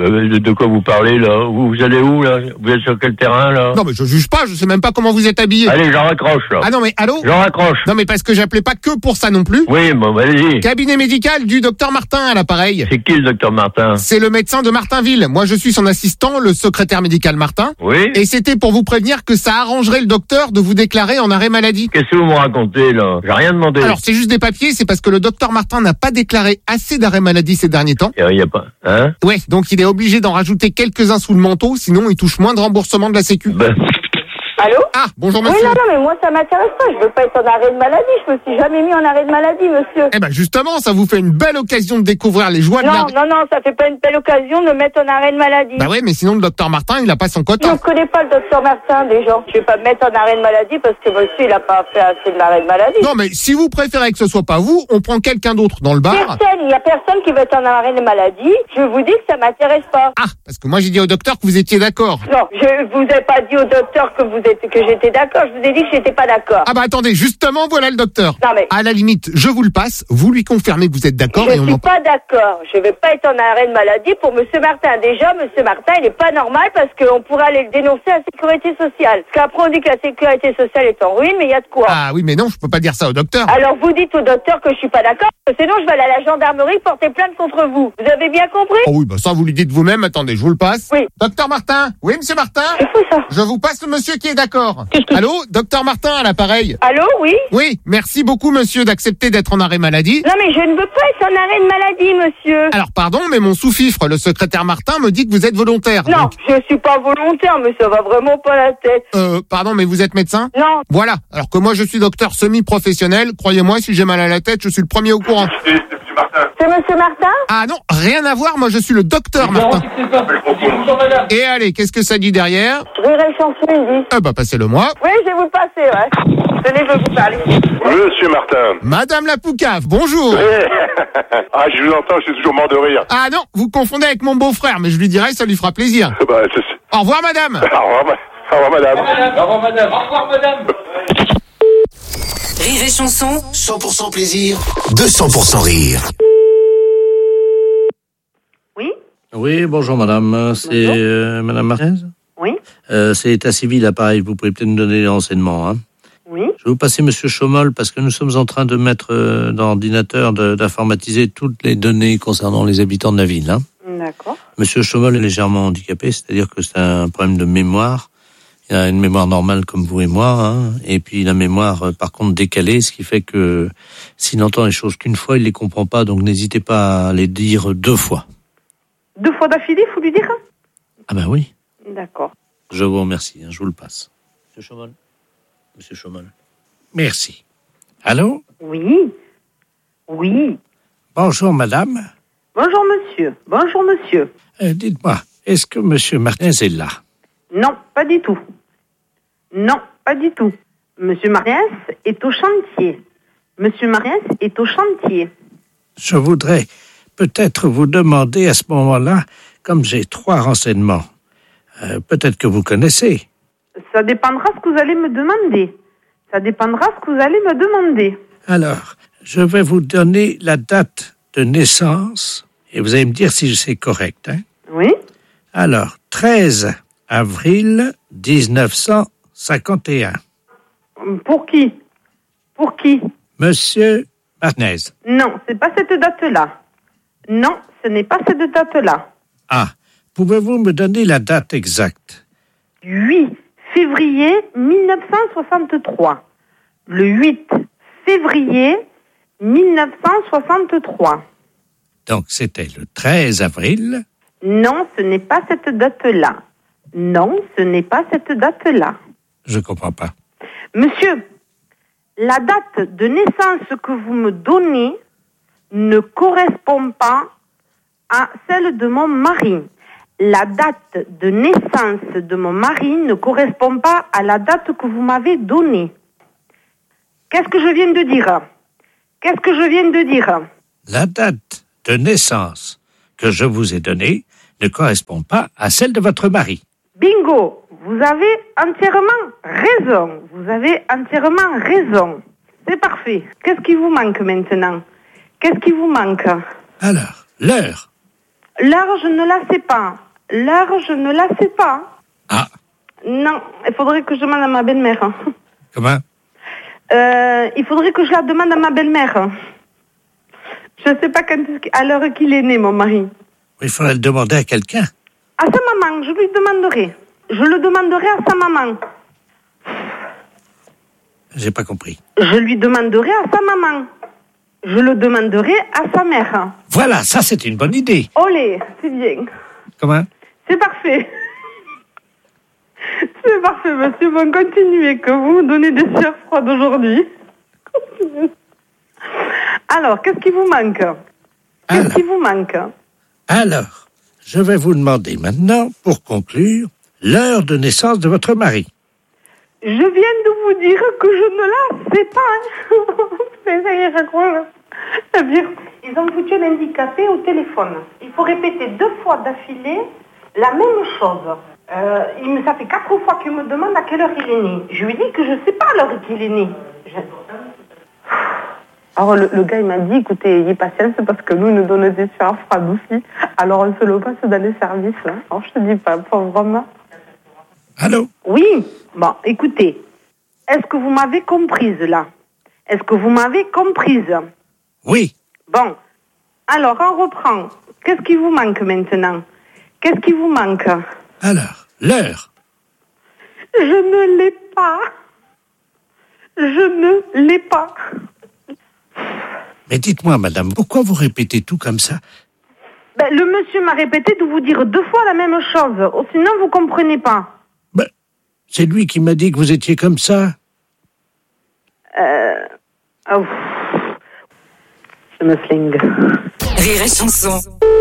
Speaker 12: De quoi vous parlez, là? Vous, vous allez où, là? Vous êtes sur quel terrain, là?
Speaker 2: Non, mais je juge pas, je sais même pas comment vous êtes habillé.
Speaker 12: Allez, j'en raccroche, là.
Speaker 2: Ah non, mais allô?
Speaker 12: J'en raccroche.
Speaker 2: Non, mais parce que j'appelais pas que pour ça non plus.
Speaker 12: Oui, bon, allez-y.
Speaker 2: Cabinet médical du docteur Martin à l'appareil.
Speaker 12: C'est qui, le docteur Martin?
Speaker 2: C'est le médecin de Martinville. Moi, je suis son assistant, le secrétaire médical Martin.
Speaker 12: Oui.
Speaker 2: Et c'était pour vous prévenir que ça arrangerait le docteur de vous déclarer en arrêt maladie.
Speaker 12: Qu'est-ce que vous me racontez, là? J'ai rien demandé.
Speaker 2: Alors, c'est juste des papiers, c'est parce que le docteur Martin n'a pas déclaré assez d'arrêt maladie ces derniers temps.
Speaker 12: Il y a pas, hein?
Speaker 2: Ouais, donc il est obligé d'en rajouter quelques-uns sous le manteau, sinon il touche moins de remboursement de la sécu.
Speaker 12: Ben...
Speaker 5: Allô?
Speaker 2: Ah, bonjour monsieur.
Speaker 5: Oui, non, non, mais moi ça m'intéresse pas, je veux pas être en arrêt de maladie, je me suis jamais mis en arrêt de maladie, monsieur.
Speaker 2: Eh ben justement, ça vous fait une belle occasion de découvrir les joies
Speaker 5: non,
Speaker 2: de la...
Speaker 5: Non, non, non, ça fait pas une belle occasion de me mettre en arrêt de maladie.
Speaker 2: Bah ouais, mais sinon le docteur Martin, il a pas son quota.
Speaker 5: Je ne connais pas le docteur Martin, déjà. Je vais pas me mettre en arrêt de maladie parce que monsieur, il a pas fait assez de l'arrêt de maladie.
Speaker 2: Non, mais si vous préférez que ce soit pas vous, on prend quelqu'un d'autre dans le bar.
Speaker 5: Personne, il y a personne qui va être en arrêt de maladie. Je vous dis que ça m'intéresse pas.
Speaker 2: Ah, parce que moi j'ai dit au docteur que vous étiez d'accord.
Speaker 5: Non, je vous ai pas dit au docteur que vous êtes, que j'étais d'accord. Je vous ai dit que j'étais pas d'accord.
Speaker 2: Ah bah attendez, justement, voilà le docteur.
Speaker 5: Non mais...
Speaker 2: À la limite, je vous le passe, vous lui confirmez que vous êtes d'accord
Speaker 5: Je
Speaker 2: et on
Speaker 5: suis
Speaker 2: en...
Speaker 5: pas d'accord. Je vais pas être en arrêt de maladie pour monsieur Martin. Déjà, monsieur Martin, il est pas normal parce qu'on pourrait aller le dénoncer à la sécurité sociale. Parce qu'après, on dit que la sécurité sociale est en ruine, mais il y a de quoi.
Speaker 2: Ah oui, mais non, je peux pas dire ça au docteur.
Speaker 5: Alors vous dites au docteur que je suis pas d'accord, sinon je vais aller à la gendarmerie porter plainte contre vous. Vous avez bien compris?
Speaker 2: Oh oui, bah ça vous lui dites vous-même. Attendez, je vous le passe.
Speaker 5: Oui.
Speaker 2: Docteur Martin. Oui, monsieur Martin.
Speaker 5: C'est fou ça.
Speaker 2: Je vous passe le monsieur qui est d'accord.
Speaker 5: Que...
Speaker 2: Allô, docteur Martin à l'appareil.
Speaker 5: Allô, oui.
Speaker 2: Oui, merci beaucoup monsieur d'accepter d'être en arrêt maladie.
Speaker 5: Non mais je ne veux pas être en arrêt de maladie, monsieur.
Speaker 2: Alors pardon, mais mon sous-fifre, le secrétaire Martin, me dit que vous êtes volontaire.
Speaker 5: Non,
Speaker 2: donc...
Speaker 5: je suis pas volontaire, mais ça va vraiment pas la tête.
Speaker 2: Euh, pardon, mais vous êtes médecin?
Speaker 5: Non.
Speaker 2: Voilà, alors que moi je suis docteur semi-professionnel, croyez-moi, si j'ai mal à la tête, je suis le premier au courant.
Speaker 5: C'est monsieur Martin?
Speaker 2: Ah non, rien à voir, moi je suis le docteur Martin. Et allez, qu'est-ce que ça dit derrière?
Speaker 5: Rire et chanson, il dit.
Speaker 2: Ah bah passez-le moi.
Speaker 5: Oui, je vais vous le passer, ouais. Tenez, je vais vous parler.
Speaker 3: Monsieur Martin.
Speaker 2: Madame la Poucave, bonjour.
Speaker 3: Ah, je vous entends, je suis toujours mort de rire.
Speaker 2: Ah non, vous confondez avec mon beau-frère, mais je lui dirai, ça lui fera plaisir.
Speaker 3: Bah, c'est...
Speaker 2: Au revoir madame.
Speaker 3: Au revoir, ma... Au revoir madame.
Speaker 10: Au revoir madame. Au revoir madame.
Speaker 8: Rire et chanson.
Speaker 4: cent pour cent plaisir, deux cents pour cent rire.
Speaker 5: Oui?
Speaker 7: Oui, bonjour madame, c'est euh, madame Martinez?
Speaker 5: Oui?
Speaker 7: Euh, c'est état civil, appareil, vous pouvez peut-être nous donner des renseignements, hein?
Speaker 5: Oui?
Speaker 7: Je vais vous passer monsieur Chaumol parce que nous sommes en train de mettre euh, dans l'ordinateur, de, d'informatiser toutes les données concernant les habitants de la ville, hein?
Speaker 5: D'accord.
Speaker 7: Monsieur Chaumol est légèrement handicapé, c'est-à-dire que c'est un problème de mémoire. Il a une mémoire normale comme vous et moi, hein, et puis la mémoire, euh, par contre, décalée, ce qui fait que s'il entend les choses qu'une fois, il les comprend pas, donc n'hésitez pas à les dire deux fois.
Speaker 5: Deux fois d'affilée, faut lui dire?
Speaker 7: Ah ben oui.
Speaker 5: D'accord.
Speaker 7: Je vous remercie, hein, je vous le passe. Monsieur Chaumol. Monsieur Chaumol. Merci. Allô?
Speaker 5: Oui. Oui.
Speaker 7: Bonjour madame.
Speaker 5: Bonjour monsieur. Bonjour monsieur.
Speaker 7: Euh, dites-moi, est-ce que monsieur Martinez est là?
Speaker 5: Non, pas du tout. Non, pas du tout. Monsieur Martinez est au chantier. Monsieur Martinez est au chantier.
Speaker 7: Je voudrais peut-être vous demander à ce moment-là, comme j'ai trois renseignements, euh, peut-être que vous connaissez.
Speaker 5: Ça dépendra ce que vous allez me demander. Ça dépendra ce que vous allez me demander.
Speaker 7: Alors, je vais vous donner la date de naissance et vous allez me dire si c'est correct. Hein?
Speaker 5: Oui.
Speaker 7: Alors, treize avril dix-neuf cent cinquante et un.
Speaker 5: Pour qui? Pour qui?
Speaker 7: Monsieur Martinez.
Speaker 5: Non, c'est pas cette date-là. Non, ce n'est pas cette date-là.
Speaker 7: Ah, pouvez-vous me donner la date exacte?
Speaker 5: huit février mille neuf cent soixante-trois. Le huit février mille neuf cent soixante-trois.
Speaker 7: Donc, c'était le treize avril.
Speaker 5: Non, ce n'est pas cette date-là. Non, ce n'est pas cette date-là.
Speaker 7: Je comprends pas.
Speaker 5: Monsieur, la date de naissance que vous me donnez
Speaker 13: ne correspond pas à celle de mon mari. La date de naissance de mon mari ne correspond pas à la date que vous m'avez donnée. Qu'est-ce que je viens de dire? Qu'est-ce que je viens de dire?
Speaker 9: La date de naissance que je vous ai donnée ne correspond pas à celle de votre mari.
Speaker 13: Bingo! Vous avez entièrement raison. Vous avez entièrement raison. C'est parfait. Qu'est-ce qui vous manque maintenant? Qu'est-ce qui vous manque?
Speaker 9: Alors, l'heure.
Speaker 13: L'heure, je ne la sais pas. L'heure, je ne la sais pas.
Speaker 9: Ah.
Speaker 13: Non, il faudrait que je demande à ma belle-mère.
Speaker 9: Comment?
Speaker 13: Euh, il faudrait que je la demande à ma belle-mère. Je ne sais pas quand est-ce qu'- à l'heure qu'il est né, mon mari.
Speaker 9: Il faudrait le demander à quelqu'un.
Speaker 13: À sa maman, je lui demanderai. Je le demanderai à sa maman.
Speaker 9: J'ai pas compris.
Speaker 13: Je lui demanderai à sa maman. Je le demanderai à sa mère.
Speaker 9: Voilà, ça c'est une bonne idée.
Speaker 13: Olé, c'est bien.
Speaker 9: Comment?
Speaker 13: C'est parfait. C'est parfait, monsieur. Bon, continuez, que vous me donnez des sueurs froides aujourd'hui. Continuez. Alors, qu'est-ce qui vous manque? Qu'est-ce
Speaker 9: Alors.
Speaker 13: qui vous manque?
Speaker 9: Alors, je vais vous demander maintenant, pour conclure, l'heure de naissance de votre mari.
Speaker 13: Je viens de vous dire que je ne la sais pas. Mais ça y est, raccroche. C'est-à-dire, ils ont foutu un handicapé au téléphone. Il faut répéter deux fois d'affilée la même chose. Euh, il me, ça fait quatre fois qu'il me demande à quelle heure il est né. Je lui dis que je ne sais pas à l'heure qu'il est né. Je... Alors le, le gars il m'a dit, écoutez, ayez patience parce que nous il nous donne des sueurs froides aussi. Alors on se le passe dans les services. Hein. Alors je te dis pas, pauvre.
Speaker 9: Allô?
Speaker 13: Oui. Bon, écoutez, est-ce que vous m'avez comprise là? Est-ce que vous m'avez comprise?
Speaker 9: Oui.
Speaker 13: Bon. Alors on reprend. Qu'est-ce qui vous manque maintenant? Qu'est-ce qui vous manque?
Speaker 9: Alors, l'heure.
Speaker 13: Je ne l'ai pas. Je ne l'ai pas.
Speaker 9: Mais dites-moi, madame, pourquoi vous répétez tout comme ça?
Speaker 13: Ben, le monsieur m'a répété de vous dire deux fois la même chose. Oh, sinon, vous comprenez pas.
Speaker 9: Ben, c'est lui qui m'a dit que vous étiez comme ça.
Speaker 13: Euh... Oh. Je me flingue.
Speaker 8: Rire et chanson.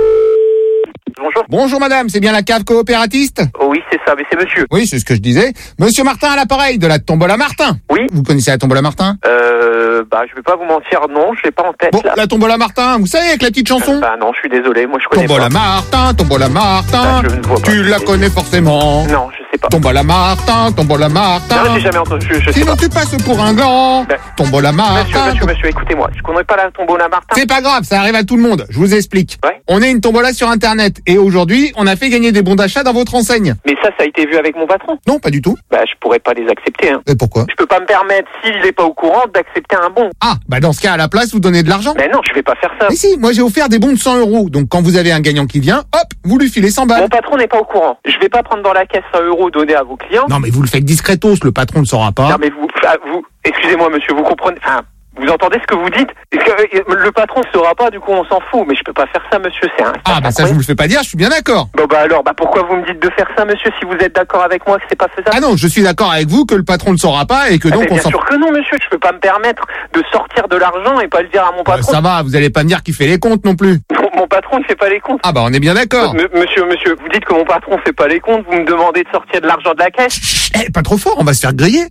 Speaker 2: Bonjour. Bonjour madame, c'est bien la cave coopératiste?
Speaker 14: Oui, c'est ça, mais c'est monsieur.
Speaker 2: Oui, c'est ce que je disais. Monsieur Martin à l'appareil de la Tombola Martin.
Speaker 14: Oui.
Speaker 2: Vous connaissez la Tombola Martin?
Speaker 14: Euh, bah, je vais pas vous mentir, non, je l'ai pas en tête,
Speaker 2: Bon,
Speaker 14: là.
Speaker 2: la Tombola Martin, vous savez, avec la petite chanson?
Speaker 14: Bah, non, je suis désolé, moi, je connais
Speaker 2: Tombola
Speaker 14: pas.
Speaker 2: Martin, Tombola Martin.
Speaker 14: Bah, je ne vois pas.
Speaker 2: Tu la connais forcément.
Speaker 14: Non, je sais pas.
Speaker 2: Tombola Martin, Tombola Martin.
Speaker 14: Non, j'ai jamais entendu, je, je sais
Speaker 2: Sinon
Speaker 14: pas.
Speaker 2: tu passes pour un gland.
Speaker 14: Ben,
Speaker 2: Tombola Martin.
Speaker 14: Monsieur, monsieur, monsieur, écoutez-moi, je connais pas la Tombola Martin.
Speaker 2: C'est pas grave, ça arrive à tout le monde. Je vous explique.
Speaker 14: Ouais.
Speaker 2: On est une tombola sur Internet et aujourd'hui, on a fait gagner des bons d'achat dans votre enseigne.
Speaker 14: Mais ça, ça a été vu avec mon patron.
Speaker 2: Non, pas du tout.
Speaker 14: Bah, je pourrais pas les accepter, hein.
Speaker 2: Et pourquoi?
Speaker 14: Je peux pas me permettre, s'il est pas au courant, d'accepter un bon.
Speaker 2: Ah, bah dans ce cas, à la place, vous donnez de l'argent.
Speaker 14: Ben non, je vais pas faire ça.
Speaker 2: Mais si, moi j'ai offert des bons de cent euros. Donc quand vous avez un gagnant qui vient, hop, vous lui filez cent balles.
Speaker 14: Mon patron n'est pas au courant. Je vais pas prendre dans la caisse cent euros donnés à vos clients.
Speaker 2: Non, mais vous le faites discretos, le patron ne saura pas.
Speaker 14: Non, mais vous, ah, vous, excusez-moi, monsieur, vous comprenez, enfin, vous entendez ce que vous dites? Est-ce que, euh, le patron ne saura pas, du coup, on s'en fout. Mais je peux pas faire ça, monsieur, c'est un...
Speaker 2: Ah, bah ça, je vous le fais pas dire, je suis bien d'accord.
Speaker 14: Bon, bah alors, bah pourquoi vous me dites de faire ça, monsieur, si vous êtes d'accord avec moi que c'est pas faisable?
Speaker 2: Ah non, je suis d'accord avec vous que le patron ne saura pas et que
Speaker 14: Ah,
Speaker 2: donc
Speaker 14: mais
Speaker 2: on
Speaker 14: bien
Speaker 2: s'en...
Speaker 14: sûr que non, monsieur, je peux pas me permettre de sortir de l'argent et pas le dire à mon
Speaker 2: Euh,
Speaker 14: patron.
Speaker 2: ça va, vous allez pas me dire qu'il fait les comptes non plus.
Speaker 14: Mon, mon patron ne fait pas les comptes.
Speaker 2: Ah bah on est bien d'accord.
Speaker 14: M- monsieur, monsieur, vous dites que mon patron fait pas les comptes, vous me demandez de sortir de l'argent de la caisse?
Speaker 2: Eh, pas trop fort, on va se faire griller.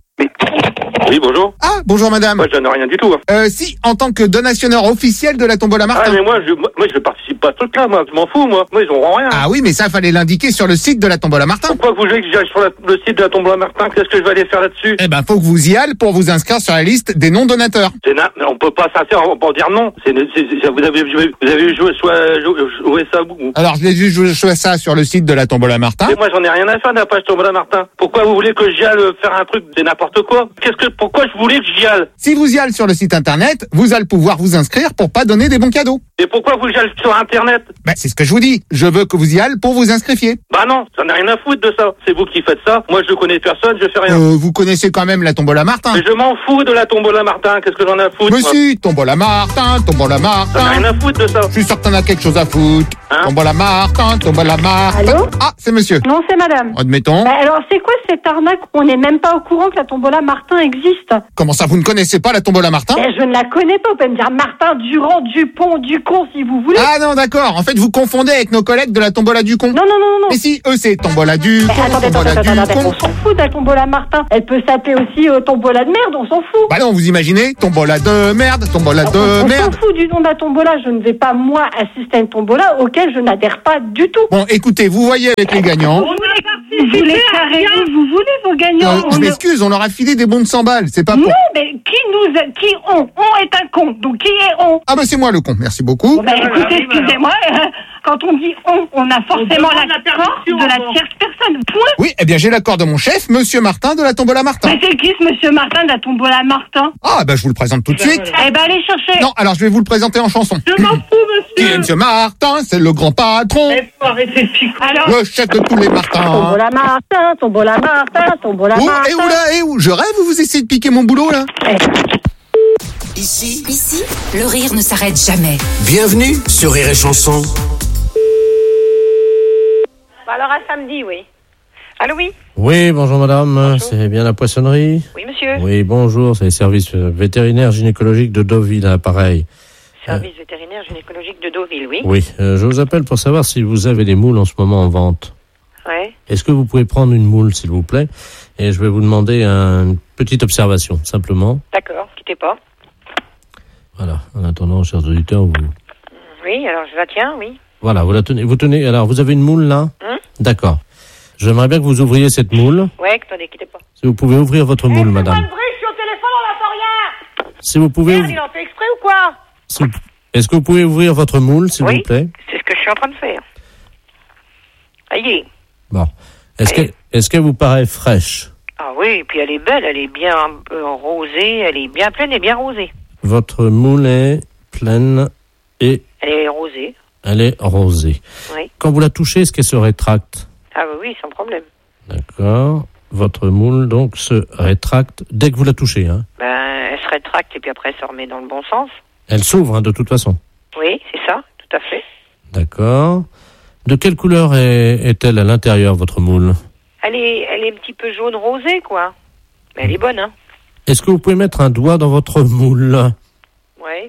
Speaker 11: Oui, bonjour.
Speaker 2: Ah, bonjour madame.
Speaker 11: Moi, je donne rien du tout. Hein.
Speaker 2: Euh, si, en tant que donationneur officiel de la Tombola Martin.
Speaker 11: Ah, mais moi, je, moi, je participe pas à ce truc-là, moi. Je m'en fous, moi. Moi, ils auront rien.
Speaker 2: Ah oui, mais ça, fallait l'indiquer sur le site de la Tombola Martin.
Speaker 11: Pourquoi vous voulez que j'aille sur la- le site de la Tombola Martin? Qu'est-ce que je vais aller faire là-dessus?
Speaker 2: Eh ben, faut que vous y allez pour vous inscrire sur la liste des non-donateurs.
Speaker 11: C'est na- on peut pas s'inscrire, on peut dire non. C'est, c'est, c'est- vous avez, vous avez joué, soit, joué, joué ça, ou...
Speaker 2: Alors, je l'ai vu jouer ça sur le site de la Tombola Martin.
Speaker 11: Et moi, j'en ai rien à faire de la page Tombola Martin. Pourquoi vous voulez que j'y aille faire un truc? C'est n'importe quoi. Qu'est-ce que, pourquoi je voulais que j'y aille?
Speaker 2: Si vous y allez sur le site internet, vous allez pouvoir vous inscrire pour pas donner des bons cadeaux.
Speaker 11: Et pourquoi vous y allez sur Internet?
Speaker 2: Ben, c'est ce que je vous dis. Je veux que vous y allez pour vous inscriviez.
Speaker 11: Bah non, j'en ai rien à foutre de ça. C'est vous qui faites ça. Moi, je connais personne, je fais rien.
Speaker 2: Euh, vous connaissez quand même la Tombola Martin.
Speaker 11: Mais je m'en fous de la Tombola Martin. Qu'est-ce que j'en ai à foutre?
Speaker 2: Mais
Speaker 11: moi
Speaker 2: si, Tombola Martin, Tombola
Speaker 11: J'en ai
Speaker 2: Martin.
Speaker 11: rien à foutre de ça.
Speaker 2: Je suis sûr que t'en as quelque chose à foutre.
Speaker 11: Hein
Speaker 2: Tombola Martin, Tombola Martin.
Speaker 15: Allô?
Speaker 2: Ah, c'est monsieur.
Speaker 15: Non, c'est madame.
Speaker 2: Admettons.
Speaker 15: Bah, alors, c'est quoi cette arnaque? On n'est même pas au courant que la tombola Martin existe.
Speaker 2: Comment ça, vous ne connaissez pas la Tombola Martin?
Speaker 15: Ben, je ne la connais pas. Vous pouvez me dire Martin, Durand, Dupont, Ducon, si vous voulez.
Speaker 2: Ah non, d'accord. En fait, vous confondez avec nos collègues de la Tombola du Con.
Speaker 15: Non, non, non, non.
Speaker 2: Mais si, eux, c'est Tombola du
Speaker 15: Mais
Speaker 2: Con,
Speaker 15: attendez, attendez,
Speaker 2: Tombola
Speaker 15: attendez,
Speaker 2: du
Speaker 15: attendez,
Speaker 2: Con.
Speaker 15: on s'en fout de la tombola Martin. Elle peut s'appeler aussi euh, tombola de merde, on s'en fout.
Speaker 2: Bah non, vous imaginez? Tombola de merde, Tombola
Speaker 15: on,
Speaker 2: de
Speaker 15: on
Speaker 2: merde.
Speaker 15: s'en fout du nom de la tombola. Je ne vais pas, moi, assister à une tombola auquel je n'adhère pas du tout.
Speaker 2: Bon, écoutez, vous voyez avec les gagnants.
Speaker 15: Vous voulez carrément, vous voulez vos gagnants.
Speaker 2: Euh, je m'excuse, on leur a filé des bons de cent balles, c'est pas
Speaker 15: Non,
Speaker 2: pour...
Speaker 15: mais qui nous a, qui on? On est un con. Donc qui est on?
Speaker 2: Ah bah c'est moi le con, merci beaucoup.
Speaker 15: Bon, bah, écoutez, excusez-moi, euh, quand on dit on, on a forcément l'accord de la tierce personne. Point.
Speaker 2: Oui, eh bien j'ai l'accord de mon chef, Monsieur Martin de la Tombola Martin.
Speaker 15: Mais c'est qui ce Monsieur Martin de la tombola Martin?
Speaker 2: Ah bah je vous le présente tout de suite.
Speaker 15: Eh ben allez chercher.
Speaker 2: Non, alors je vais vous le présenter en chanson.
Speaker 15: Je m'en fous,
Speaker 2: Qui
Speaker 15: monsieur.
Speaker 2: est Monsieur Martin, c'est le grand patron,
Speaker 15: Il faut arrêter de picoler. Alors,
Speaker 2: le chef de tous les Martins.
Speaker 15: tombola Martin, tombola Martin, tombola
Speaker 2: Où,
Speaker 15: Martin.
Speaker 2: et où là, et où? Je rêve ou vous essayez de piquer mon boulot là?
Speaker 4: Ici,
Speaker 8: Ici, le rire ne s'arrête jamais.
Speaker 4: bienvenue sur Rire et Chanson.
Speaker 5: Bah alors à samedi, oui. Allô, oui?
Speaker 7: Oui, bonjour madame, c'est bien la poissonnerie?
Speaker 5: Oui, monsieur.
Speaker 7: Oui, bonjour, c'est les services euh, vétérinaires gynécologiques de Deauville, à pareil.
Speaker 5: Service vétérinaire gynécologique de Deauville, oui.
Speaker 7: Oui, euh, je vous appelle pour savoir si vous avez des moules en ce moment en vente.
Speaker 5: Ouais.
Speaker 7: Est-ce que vous pouvez prendre une moule, s'il vous plaît? Et je vais vous demander une petite observation, simplement.
Speaker 5: D'accord, quittez pas.
Speaker 7: Voilà, en attendant, chers auditeurs, vous...
Speaker 5: Oui, alors je la tiens, oui.
Speaker 7: Voilà, vous la tenez. Vous tenez. Alors, vous avez une moule là?
Speaker 5: Hum
Speaker 7: D'accord. J'aimerais bien que vous ouvriez cette moule.
Speaker 5: Ouais, attendez, quittez pas.
Speaker 7: Si vous pouvez ouvrir votre moule, madame.
Speaker 5: bruit, je suis au téléphone, on n'entend rien.
Speaker 7: Si vous pouvez.
Speaker 5: Merde, il en fait exprès ou quoi?
Speaker 7: si vous- Est-ce que vous pouvez ouvrir votre moule, s'il
Speaker 5: Oui.
Speaker 7: vous plaît?
Speaker 5: C'est ce que je suis en train de faire. Aïe.
Speaker 7: Bon. Est-ce que, est-ce qu'elle vous paraît fraîche?
Speaker 5: Ah oui, et puis elle est belle, elle est bien euh, rosée, elle est bien pleine et bien rosée.
Speaker 7: Votre moule est pleine et
Speaker 5: Elle est rosée,
Speaker 7: elle est rosée.
Speaker 5: oui.
Speaker 7: Quand vous la touchez, est-ce qu'elle se rétracte?
Speaker 5: Ah oui, oui, sans problème.
Speaker 7: D'accord. Votre moule, donc, se rétracte dès que vous la touchez, hein?
Speaker 5: Ben, elle se rétracte et puis après elle se remet dans le bon sens.
Speaker 7: Elle s'ouvre, hein, de toute façon.
Speaker 5: Oui, c'est ça, tout à fait.
Speaker 7: D'accord. De quelle couleur est- est-elle à l'intérieur, votre moule?
Speaker 5: Elle est, elle est un petit peu jaune rosée, quoi. Mais elle est bonne, hein.
Speaker 7: Est-ce que vous pouvez mettre un doigt dans votre moule?
Speaker 5: Ouais.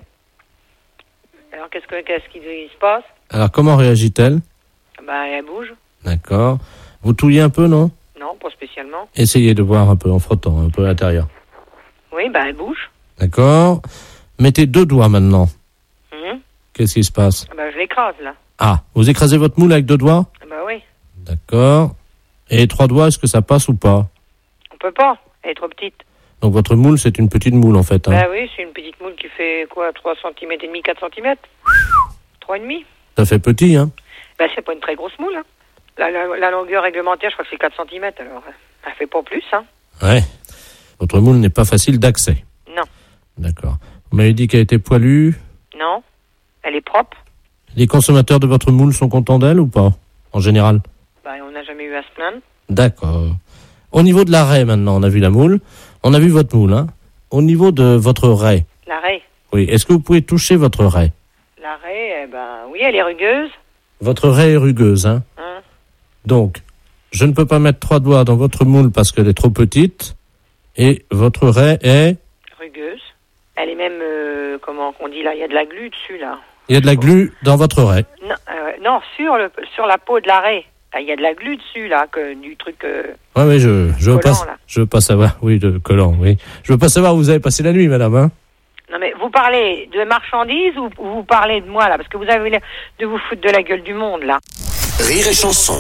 Speaker 5: Alors qu'est-ce que qu'est-ce qui se passe?
Speaker 7: Alors, comment réagit-elle?
Speaker 5: Ben, elle bouge.
Speaker 7: D'accord. Vous touillez un peu, non?
Speaker 5: Non, pas spécialement.
Speaker 7: Essayez de voir un peu en frottant, un peu à l'intérieur.
Speaker 5: Oui, ben elle bouge.
Speaker 7: D'accord. Mettez deux doigts maintenant.
Speaker 5: Mhm.
Speaker 7: Qu'est-ce qui se passe?
Speaker 5: Ben je l'écrase, là.
Speaker 7: Ah, vous écrasez votre moule avec deux doigts?
Speaker 5: Ben oui.
Speaker 7: D'accord. Et trois doigts, est-ce que ça passe ou pas?
Speaker 5: On peut pas. Elle est trop petite.
Speaker 7: Donc votre moule, c'est une petite moule en fait. Hein.
Speaker 5: Ben oui, c'est une petite moule qui fait quoi, trois centimètres et demi, quatre centimètres? trois et demi?
Speaker 7: Ça fait petit, hein?
Speaker 5: Ben c'est pas une très grosse moule, hein. La, la, la longueur réglementaire, je crois que c'est quatre centimètres, alors elle fait pas plus, hein.
Speaker 7: Ouais. Votre moule n'est pas facile d'accès.
Speaker 5: Non.
Speaker 7: D'accord. Vous m'avez dit qu'elle était poilue.
Speaker 5: Non. Elle est propre.
Speaker 7: Les consommateurs de votre moule sont contents d'elle ou pas? En général?
Speaker 5: Ben on n'a jamais eu à se plaindre.
Speaker 7: D'accord. Au niveau de la raie, maintenant, on a vu la moule. On a vu votre moule, hein. Au niveau de votre raie.
Speaker 5: La raie.
Speaker 7: Oui. Est-ce que vous pouvez toucher votre raie?
Speaker 5: La raie, eh ben oui, elle est rugueuse.
Speaker 7: Votre raie est rugueuse, hein.
Speaker 5: Hein.
Speaker 7: Donc, je ne peux pas mettre trois doigts dans votre moule parce qu'elle est trop petite. Et votre raie est...
Speaker 5: Rugueuse. Elle est même, euh, comment on dit là, il y a de la glu dessus, là.
Speaker 7: Il y a de la glu dans votre raie.
Speaker 5: Non, euh, non sur, le, sur la peau de la raie. Là, il y a de la glu dessus, là, que, du truc... Euh...
Speaker 7: Ouais, mais je, je veux
Speaker 5: Collant,
Speaker 7: pas,
Speaker 5: là.
Speaker 7: je veux pas savoir. Oui, de collant, oui. Je veux pas savoir où vous avez passé la nuit, madame, hein.
Speaker 5: Non, mais vous parlez de marchandises ou ou vous parlez de moi, là? Parce que vous avez l'air de vous foutre de la gueule du monde, là.
Speaker 4: Rire et Chanson.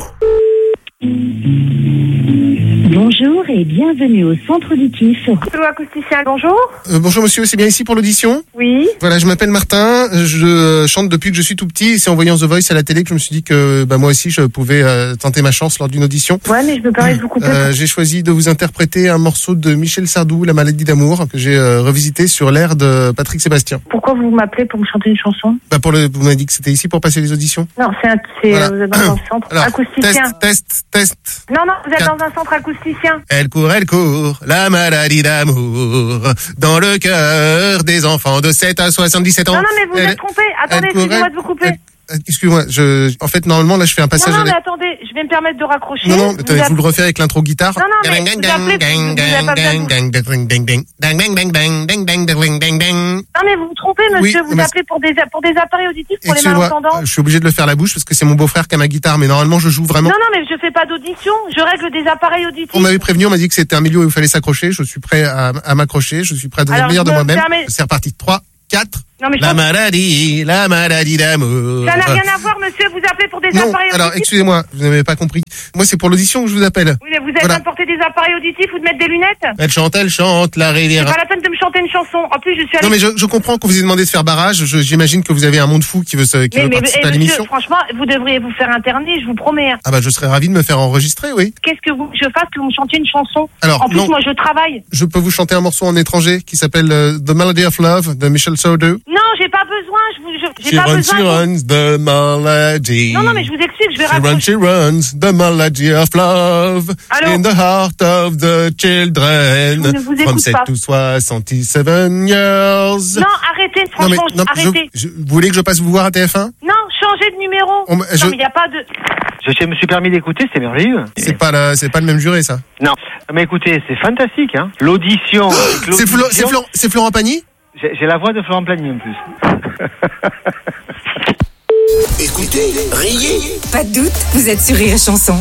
Speaker 16: Bonjour et bienvenue au centre auditif.
Speaker 17: Acousticien, bonjour.
Speaker 18: Euh, bonjour monsieur, c'est bien ici pour l'audition?
Speaker 17: Oui.
Speaker 18: Voilà, je m'appelle Martin, je chante depuis que je suis tout petit, c'est en voyant The Voice à la télé que je me suis dit que bah, moi aussi je pouvais euh, tenter ma chance lors d'une audition.
Speaker 17: Ouais, mais je me permets de vous couper.
Speaker 18: Euh, j'ai choisi de vous interpréter un morceau de Michel Sardou, La maladie d'amour, que j'ai euh, revisité sur l'air de Patrick Sébastien.
Speaker 17: Pourquoi vous m'appelez pour me chanter une chanson?
Speaker 18: Bah pour le, vous m'avez dit que c'était ici pour passer les auditions?
Speaker 17: Non, c'est un, c'est,
Speaker 18: Voilà.
Speaker 17: vous êtes dans un centre
Speaker 18: Alors,
Speaker 17: acousticien.
Speaker 18: Test, test, test.
Speaker 17: Non, non, vous êtes
Speaker 18: Quatre.
Speaker 17: dans un centre acousticien.
Speaker 18: Elle court, elle court, la maladie d'amour, dans le cœur des enfants de sept à soixante-dix-sept ans.
Speaker 17: Non, non, mais vous
Speaker 18: Elle-
Speaker 17: êtes trompé. Attendez,
Speaker 18: elle court,
Speaker 17: excusez-moi
Speaker 18: elle-
Speaker 17: de vous couper.
Speaker 18: elle- excusez-moi, je, en fait, normalement, là, je fais un passage
Speaker 13: Non, non,
Speaker 18: à la-
Speaker 13: mais attendez, je vais me permettre de raccrocher.
Speaker 18: Non, non,
Speaker 13: Vous
Speaker 18: attendez,
Speaker 13: appelez-
Speaker 18: vous le refaites avec l'intro guitare.
Speaker 13: Non, non, mais vous appelez- vous avez pas besoin de- Non, mais vous vous trompez, monsieur,
Speaker 18: Oui,
Speaker 13: vous
Speaker 18: mais-
Speaker 13: appelez pour des, pour des appareils auditifs pour les
Speaker 18: Excusez-moi,
Speaker 13: malentendants.
Speaker 18: je suis obligé de le faire à la bouche parce que c'est mon beau-frère qui a ma guitare, mais normalement, je joue vraiment.
Speaker 13: Non, non, mais je fais pas d'audition, je règle des appareils auditifs.
Speaker 18: On m'avait prévenu, on m'a dit que c'était un milieu où il fallait s'accrocher. Je suis prêt à, à m'accrocher. Je suis prêt à donner le
Speaker 13: Alors,
Speaker 18: meilleur de
Speaker 13: je me
Speaker 18: moi-même.
Speaker 13: permets-
Speaker 18: C'est reparti. trois, quatre.
Speaker 13: Non, mais je
Speaker 18: La
Speaker 13: pense-
Speaker 18: maladie, la maladie d'amour.
Speaker 13: Ça n'a rien à voir, monsieur, vous appelez pour des
Speaker 18: Non,
Speaker 13: appareils
Speaker 18: alors,
Speaker 13: auditifs.
Speaker 18: excusez-moi, vous n'avez pas compris. Moi, c'est pour l'audition que je vous appelle.
Speaker 13: Oui, mais vous avez
Speaker 18: Voilà.
Speaker 13: importé des appareils auditifs ou de mettre des lunettes.
Speaker 18: Elle chante, elle chante, la
Speaker 13: C'est
Speaker 18: rivière.
Speaker 13: pas la peine de me chanter une chanson. En plus, je suis
Speaker 18: Non,
Speaker 13: allée...
Speaker 18: mais je, je comprends qu'on vous ait demandé de faire barrage. Je- J'imagine que vous avez un monde fou qui veut, se, qui
Speaker 13: mais,
Speaker 18: veut
Speaker 13: mais,
Speaker 18: participer
Speaker 13: eh,
Speaker 18: à
Speaker 13: monsieur,
Speaker 18: l'émission.
Speaker 13: franchement, vous devriez vous faire interner, je vous promets. hein.
Speaker 18: Ah bah, je serais ravi de me faire enregistrer, oui.
Speaker 13: Qu'est-ce que vous, je fasse que vous me chantiez une chanson?
Speaker 18: Alors,
Speaker 13: En plus,
Speaker 18: non.
Speaker 13: moi, je travaille.
Speaker 18: Je peux vous chanter un morceau en étranger qui s'appelle euh, The Melody of Love de Michel Sardou.
Speaker 13: Non, j'ai pas besoin, je vous, je- j'ai
Speaker 18: She
Speaker 13: pas
Speaker 18: runs,
Speaker 13: besoin.
Speaker 18: she
Speaker 13: je-
Speaker 18: runs, the melody.
Speaker 13: Non, non, mais je vous explique, je vais
Speaker 18: She runs,
Speaker 13: raccrocher.
Speaker 18: she runs, the melody of love
Speaker 13: Allô?
Speaker 18: in the heart of the children
Speaker 13: Je ne vous
Speaker 18: from
Speaker 13: écoute
Speaker 18: sept
Speaker 13: pas.
Speaker 18: to soixante-sept years.
Speaker 13: Non, arrêtez,
Speaker 18: Non, mais,
Speaker 13: franchement,
Speaker 18: non, je-
Speaker 13: arrêtez.
Speaker 18: je- vous voulez que je passe vous voir à T F un?
Speaker 13: Non, changez de numéro.
Speaker 18: On m- je-
Speaker 13: Non, mais il n'y a pas de...
Speaker 6: Je me suis permis d'écouter, c'est merveilleux.
Speaker 18: C'est pas la- c'est pas le même juré, ça.
Speaker 6: Non, mais écoutez, c'est fantastique, hein. L'audition. avec
Speaker 18: C'est Flo-
Speaker 6: l'audition-
Speaker 18: c'est Florent- c'est Florent Pagny?
Speaker 6: J'ai j'ai la voix de Florent Pagny en plus.
Speaker 4: Écoutez, riez.
Speaker 8: Pas de doute, vous êtes sur Rire et Chanson.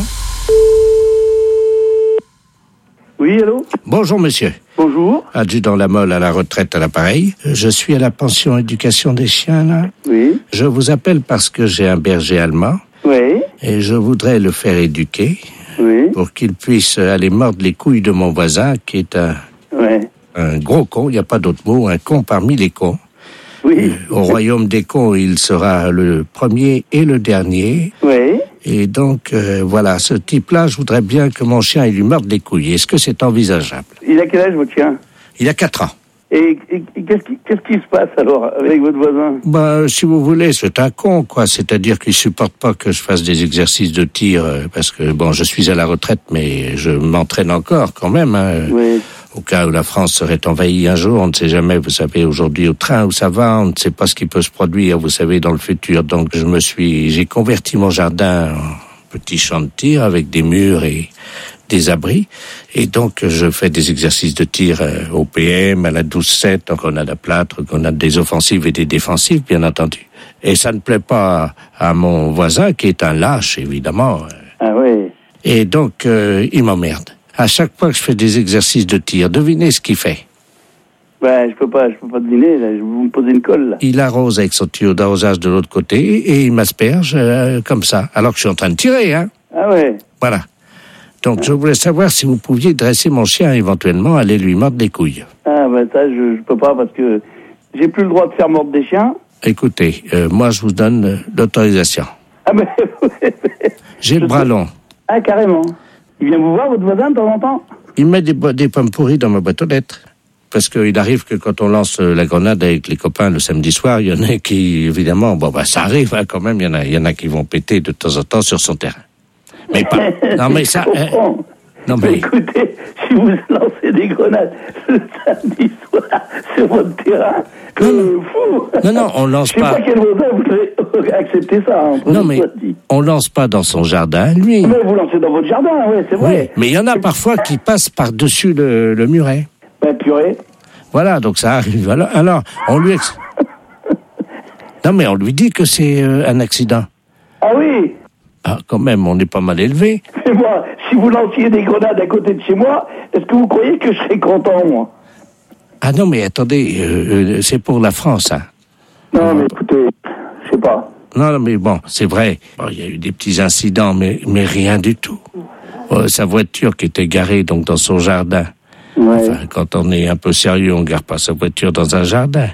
Speaker 10: Oui, allô?
Speaker 9: Bonjour, monsieur.
Speaker 10: Bonjour.
Speaker 9: Adjudant Lamolle à la retraite à l'appareil. Je suis à la pension éducation des chiens, là.
Speaker 10: Oui.
Speaker 9: Je vous appelle parce que j'ai un berger allemand.
Speaker 10: Oui.
Speaker 9: Et je voudrais le faire éduquer.
Speaker 10: Oui.
Speaker 9: Pour qu'il puisse aller mordre les couilles de mon voisin, qui est un,
Speaker 10: Ouais.
Speaker 9: un gros con, il n'y a pas d'autre mot, un con parmi les cons.
Speaker 10: Oui.
Speaker 9: Au royaume des cons, il sera le premier et le dernier.
Speaker 10: Oui.
Speaker 9: Et donc, euh, voilà, ce type-là, je voudrais bien que mon chien il lui morde les couilles. Est-ce que c'est envisageable?
Speaker 10: Il a quel âge, votre chien?
Speaker 9: Il a quatre ans.
Speaker 10: Et, et- et qu'est-ce qui, qu'est-ce qui se passe, alors, avec votre voisin?
Speaker 9: Bah, si vous voulez, c'est un con, quoi. C'est-à-dire qu'il supporte pas que je fasse des exercices de tir, euh, parce que, bon, je suis à la retraite, mais je m'entraîne encore, quand même, hein.
Speaker 10: Oui.
Speaker 9: Au cas où la France serait envahie un jour, on ne sait jamais, vous savez, aujourd'hui au train où ça va, on ne sait pas ce qui peut se produire, vous savez, dans le futur. Donc, je me suis, j'ai converti mon jardin en petit champ de tir avec des murs et des abris. Et donc, je fais des exercices de tir euh, au P M, à la douze sept, en grenade à plâtre, grenade des offensives et des défensives, bien entendu. Et ça ne plaît pas à mon voisin, qui est un lâche, évidemment.
Speaker 10: Ah oui.
Speaker 9: Et donc, euh, il m'emmerde. À chaque fois que je fais des exercices de tir, devinez ce qu'il fait.
Speaker 10: Ben, je peux pas, je peux pas deviner, là. Je vous me posez une colle, là.
Speaker 9: Il arrose avec son tuyau d'arrosage de l'autre côté et il m'asperge euh, comme ça, alors que je suis en train de tirer, hein.
Speaker 10: Ah ouais.
Speaker 9: Voilà. Donc, je voulais savoir si vous pouviez dresser mon chien, éventuellement, aller lui mordre les couilles.
Speaker 10: Ah ben, ça, je, je peux pas, parce que j'ai plus le droit de faire mordre des chiens.
Speaker 9: Écoutez, euh, moi, je vous donne euh, l'autorisation.
Speaker 10: Ah ben,
Speaker 9: J'ai le bras long.
Speaker 10: ah, carrément. Il vient vous voir, votre voisin, de temps en temps?
Speaker 9: Il met des, bo- des pommes pourries dans ma boîte aux lettres. Parce qu'il arrive que quand on lance euh, la grenade avec les copains le samedi soir, il y en a qui, évidemment, bon, bah, ça arrive, hein, quand même, il y en a, il y en a qui vont péter de temps en temps sur son terrain. Mais pas, non, mais ça,
Speaker 10: Je
Speaker 9: euh,
Speaker 10: comprends.
Speaker 9: non, mais,
Speaker 10: Écoutez, si vous lancez des grenades le samedi soir sur votre terrain, comme un fou.
Speaker 9: non, non, on lance
Speaker 10: Je sais
Speaker 9: pas.
Speaker 10: pas quel voisin voudrait accepter ça. Hein, entre
Speaker 9: Non,
Speaker 10: nous,
Speaker 9: mais
Speaker 10: soit dit.
Speaker 9: on lance pas dans son jardin, lui.
Speaker 10: Mais vous lancez dans votre jardin, ouais, c'est
Speaker 9: Oui,
Speaker 10: vrai.
Speaker 9: mais il y en a parfois qui passent par-dessus le, le muret.
Speaker 10: Ben, purée.
Speaker 9: Voilà, donc ça arrive. Alors, alors on lui... ex- non, mais on lui dit que c'est euh, un accident.
Speaker 10: Ah oui.
Speaker 9: Ah, quand même, on est pas mal élevé.
Speaker 10: Mais moi, si vous lanciez des grenades à côté de chez moi, est-ce que vous croyez que je serais content, moi?
Speaker 9: Ah non, mais attendez, euh, euh, c'est pour la France, hein.
Speaker 10: Non, mais écoutez, je sais pas.
Speaker 9: Non, non, mais bon, c'est vrai. Bon, il y a eu des petits incidents, mais, mais rien du tout. Euh, sa voiture qui était garée donc dans son jardin.
Speaker 10: Ouais.
Speaker 9: Enfin, quand on est un peu sérieux, on garde pas sa voiture dans un jardin.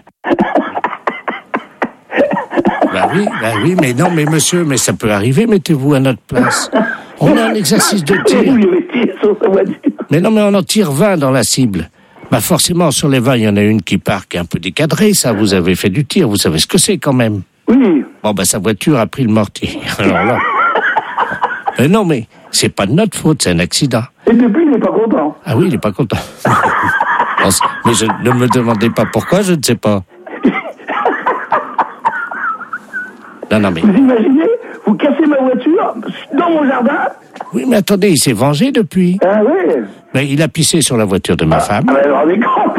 Speaker 9: Bah oui, bah oui, mais non, mais monsieur, mais ça peut arriver, mettez-vous à notre place. On a un exercice de tir.
Speaker 10: Vous lui avez tiré sur sa voiture.
Speaker 9: Mais non, mais on en tire vingt dans la cible. Bah forcément, sur les vingt, il y en a une qui part, qui est un peu décadrée, ça, vous avez fait du tir, vous savez ce que c'est quand même.
Speaker 10: Oui.
Speaker 9: Bon, bah sa voiture a pris le mortier. Alors là... Mais non, mais c'est pas de notre faute, c'est un accident.
Speaker 10: Et depuis, il n'est pas content.
Speaker 9: Ah oui, il est pas content. Non, c'est- mais je, ne me demandez pas pourquoi, je ne sais pas. Non, Non, non, mais...
Speaker 10: Vous imaginez, vous cassez ma voiture dans mon jardin.
Speaker 9: Oui, mais attendez, il s'est vengé depuis.
Speaker 10: Ah oui.
Speaker 9: Mais il a pissé sur la voiture de ma
Speaker 10: ah,
Speaker 9: femme.
Speaker 10: Ah, mais alors, les grands.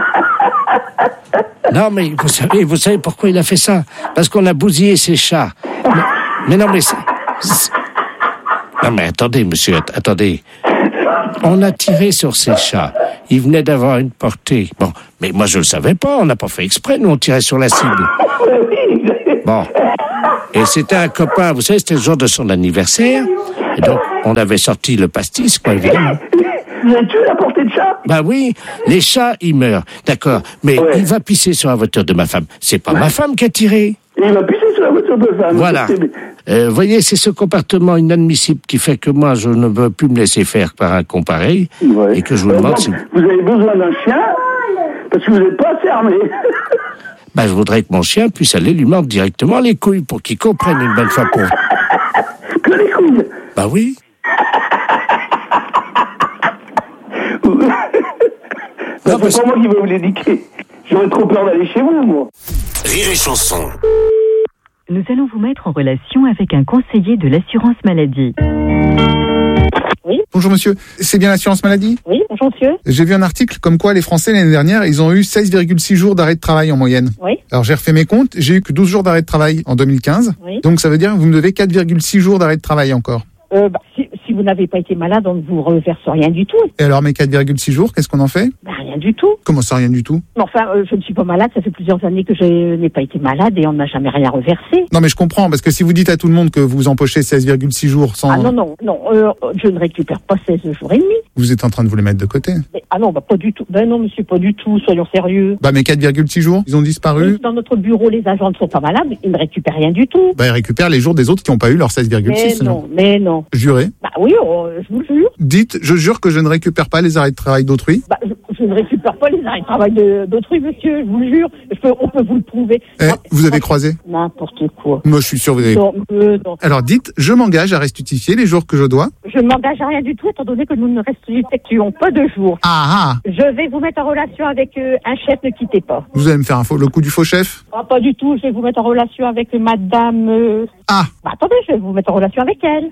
Speaker 9: Non, mais vous savez, vous savez pourquoi il a fait ça? Parce qu'on a bousillé ses chats. Mais, mais non, mais c'est, c'est... Non, mais attendez, monsieur, att- attendez. On a tiré sur ses chats. Il venait d'avoir une portée. Bon, mais moi, je le savais pas. On n'a pas fait exprès. Nous, on tirait sur la cible. Bon. Et c'était un copain. Vous savez, c'était le jour de son anniversaire. Et donc, on avait sorti le pastis, quoi, évidemment.
Speaker 10: Vous avez tué la portée de chat?
Speaker 9: Bah oui, les chats, ils meurent. D'accord. Mais ouais. Il va pisser sur la voiture de ma femme. C'est pas ouais. ma femme qui a tiré.
Speaker 10: Et il va pisser sur la voiture de femme.
Speaker 9: Voilà. Vous euh, voyez, c'est ce comportement inadmissible qui fait que moi, je ne veux plus me laisser faire par un con pareil. Ouais. Et que je vous euh, demande
Speaker 10: donc,
Speaker 9: si...
Speaker 10: Vous avez besoin d'un chien parce que vous n'êtes pas assez armé.
Speaker 9: Bah, je voudrais que mon chien puisse aller lui mordre directement les couilles pour qu'il comprenne une bonne fois pour...
Speaker 10: Que les couilles?
Speaker 9: Bah oui.
Speaker 10: Non, c'est pas moi qui vais vous l'éduquer. J'aurais trop peur d'aller chez vous, moi.
Speaker 4: Rire et chanson.
Speaker 16: Nous allons vous mettre en relation avec un conseiller de l'assurance maladie.
Speaker 2: Oui. Bonjour monsieur, c'est bien l'assurance maladie?
Speaker 17: Oui, bonjour monsieur.
Speaker 2: J'ai vu un article comme quoi les Français l'année dernière, ils ont eu seize virgule six jours d'arrêt de travail en moyenne.
Speaker 17: Oui.
Speaker 2: Alors j'ai refait mes comptes, j'ai eu que douze jours d'arrêt de travail en deux mille quinze.
Speaker 17: Oui.
Speaker 2: Donc ça veut dire que vous me devez quatre virgule six jours d'arrêt de travail encore.
Speaker 17: Euh, bah, si, si vous n'avez pas été malade, on ne vous reverse rien du tout.
Speaker 2: Et alors mes quatre virgule six jours, qu'est-ce qu'on en fait?
Speaker 17: Bah, rien du tout.
Speaker 2: Comment ça, rien du tout?
Speaker 17: Enfin, euh, je ne suis pas malade, ça fait plusieurs années que je n'ai pas été malade et on ne m'a jamais rien reversé.
Speaker 2: Non mais je comprends, parce que si vous dites à tout le monde que vous empochez seize virgule six jours sans...
Speaker 17: Ah non, non, non, euh, je ne récupère pas seize jours et demi.
Speaker 2: Vous êtes en train de vous les mettre de côté?
Speaker 17: Mais, ah non, bah pas du tout. Ben non monsieur, pas du tout, soyons sérieux.
Speaker 2: Bah mes quatre virgule six jours, ils ont disparu?
Speaker 17: Oui, dans notre bureau, les agents ne sont pas malades, ils ne récupèrent rien du tout.
Speaker 2: Bah ils récupèrent les jours des autres qui n'ont pas eu leur seize virgule six.
Speaker 17: Mais non, mais non.
Speaker 2: Jurez?
Speaker 17: Bah oui, oh, je vous le jure.
Speaker 2: Dites, je jure que je ne récupère pas les arrêts de travail d'autrui.
Speaker 17: Bah, je, je ne récupère pas les arrêts de travail de, d'autrui, monsieur, je vous le jure. Je peux, on peut vous le prouver.
Speaker 2: Eh, ah, vous avez croisé?
Speaker 17: N'importe quoi.
Speaker 2: Moi, je suis sûr que vous avez...
Speaker 17: Non, euh, non.
Speaker 2: Alors, dites, je m'engage à restituer les jours que je dois.
Speaker 17: Je ne m'engage à rien du tout, étant donné que nous ne restituons pas de jours.
Speaker 2: Ah, ah.
Speaker 17: Je vais vous mettre en relation avec euh, un chef, ne quittez pas.
Speaker 2: Vous allez me faire un faux, le coup du faux chef?
Speaker 17: Ah, pas du tout, je vais vous mettre en relation avec madame... Euh...
Speaker 2: Ah.
Speaker 17: Bah, attendez, je vais vous mettre en relation avec elle.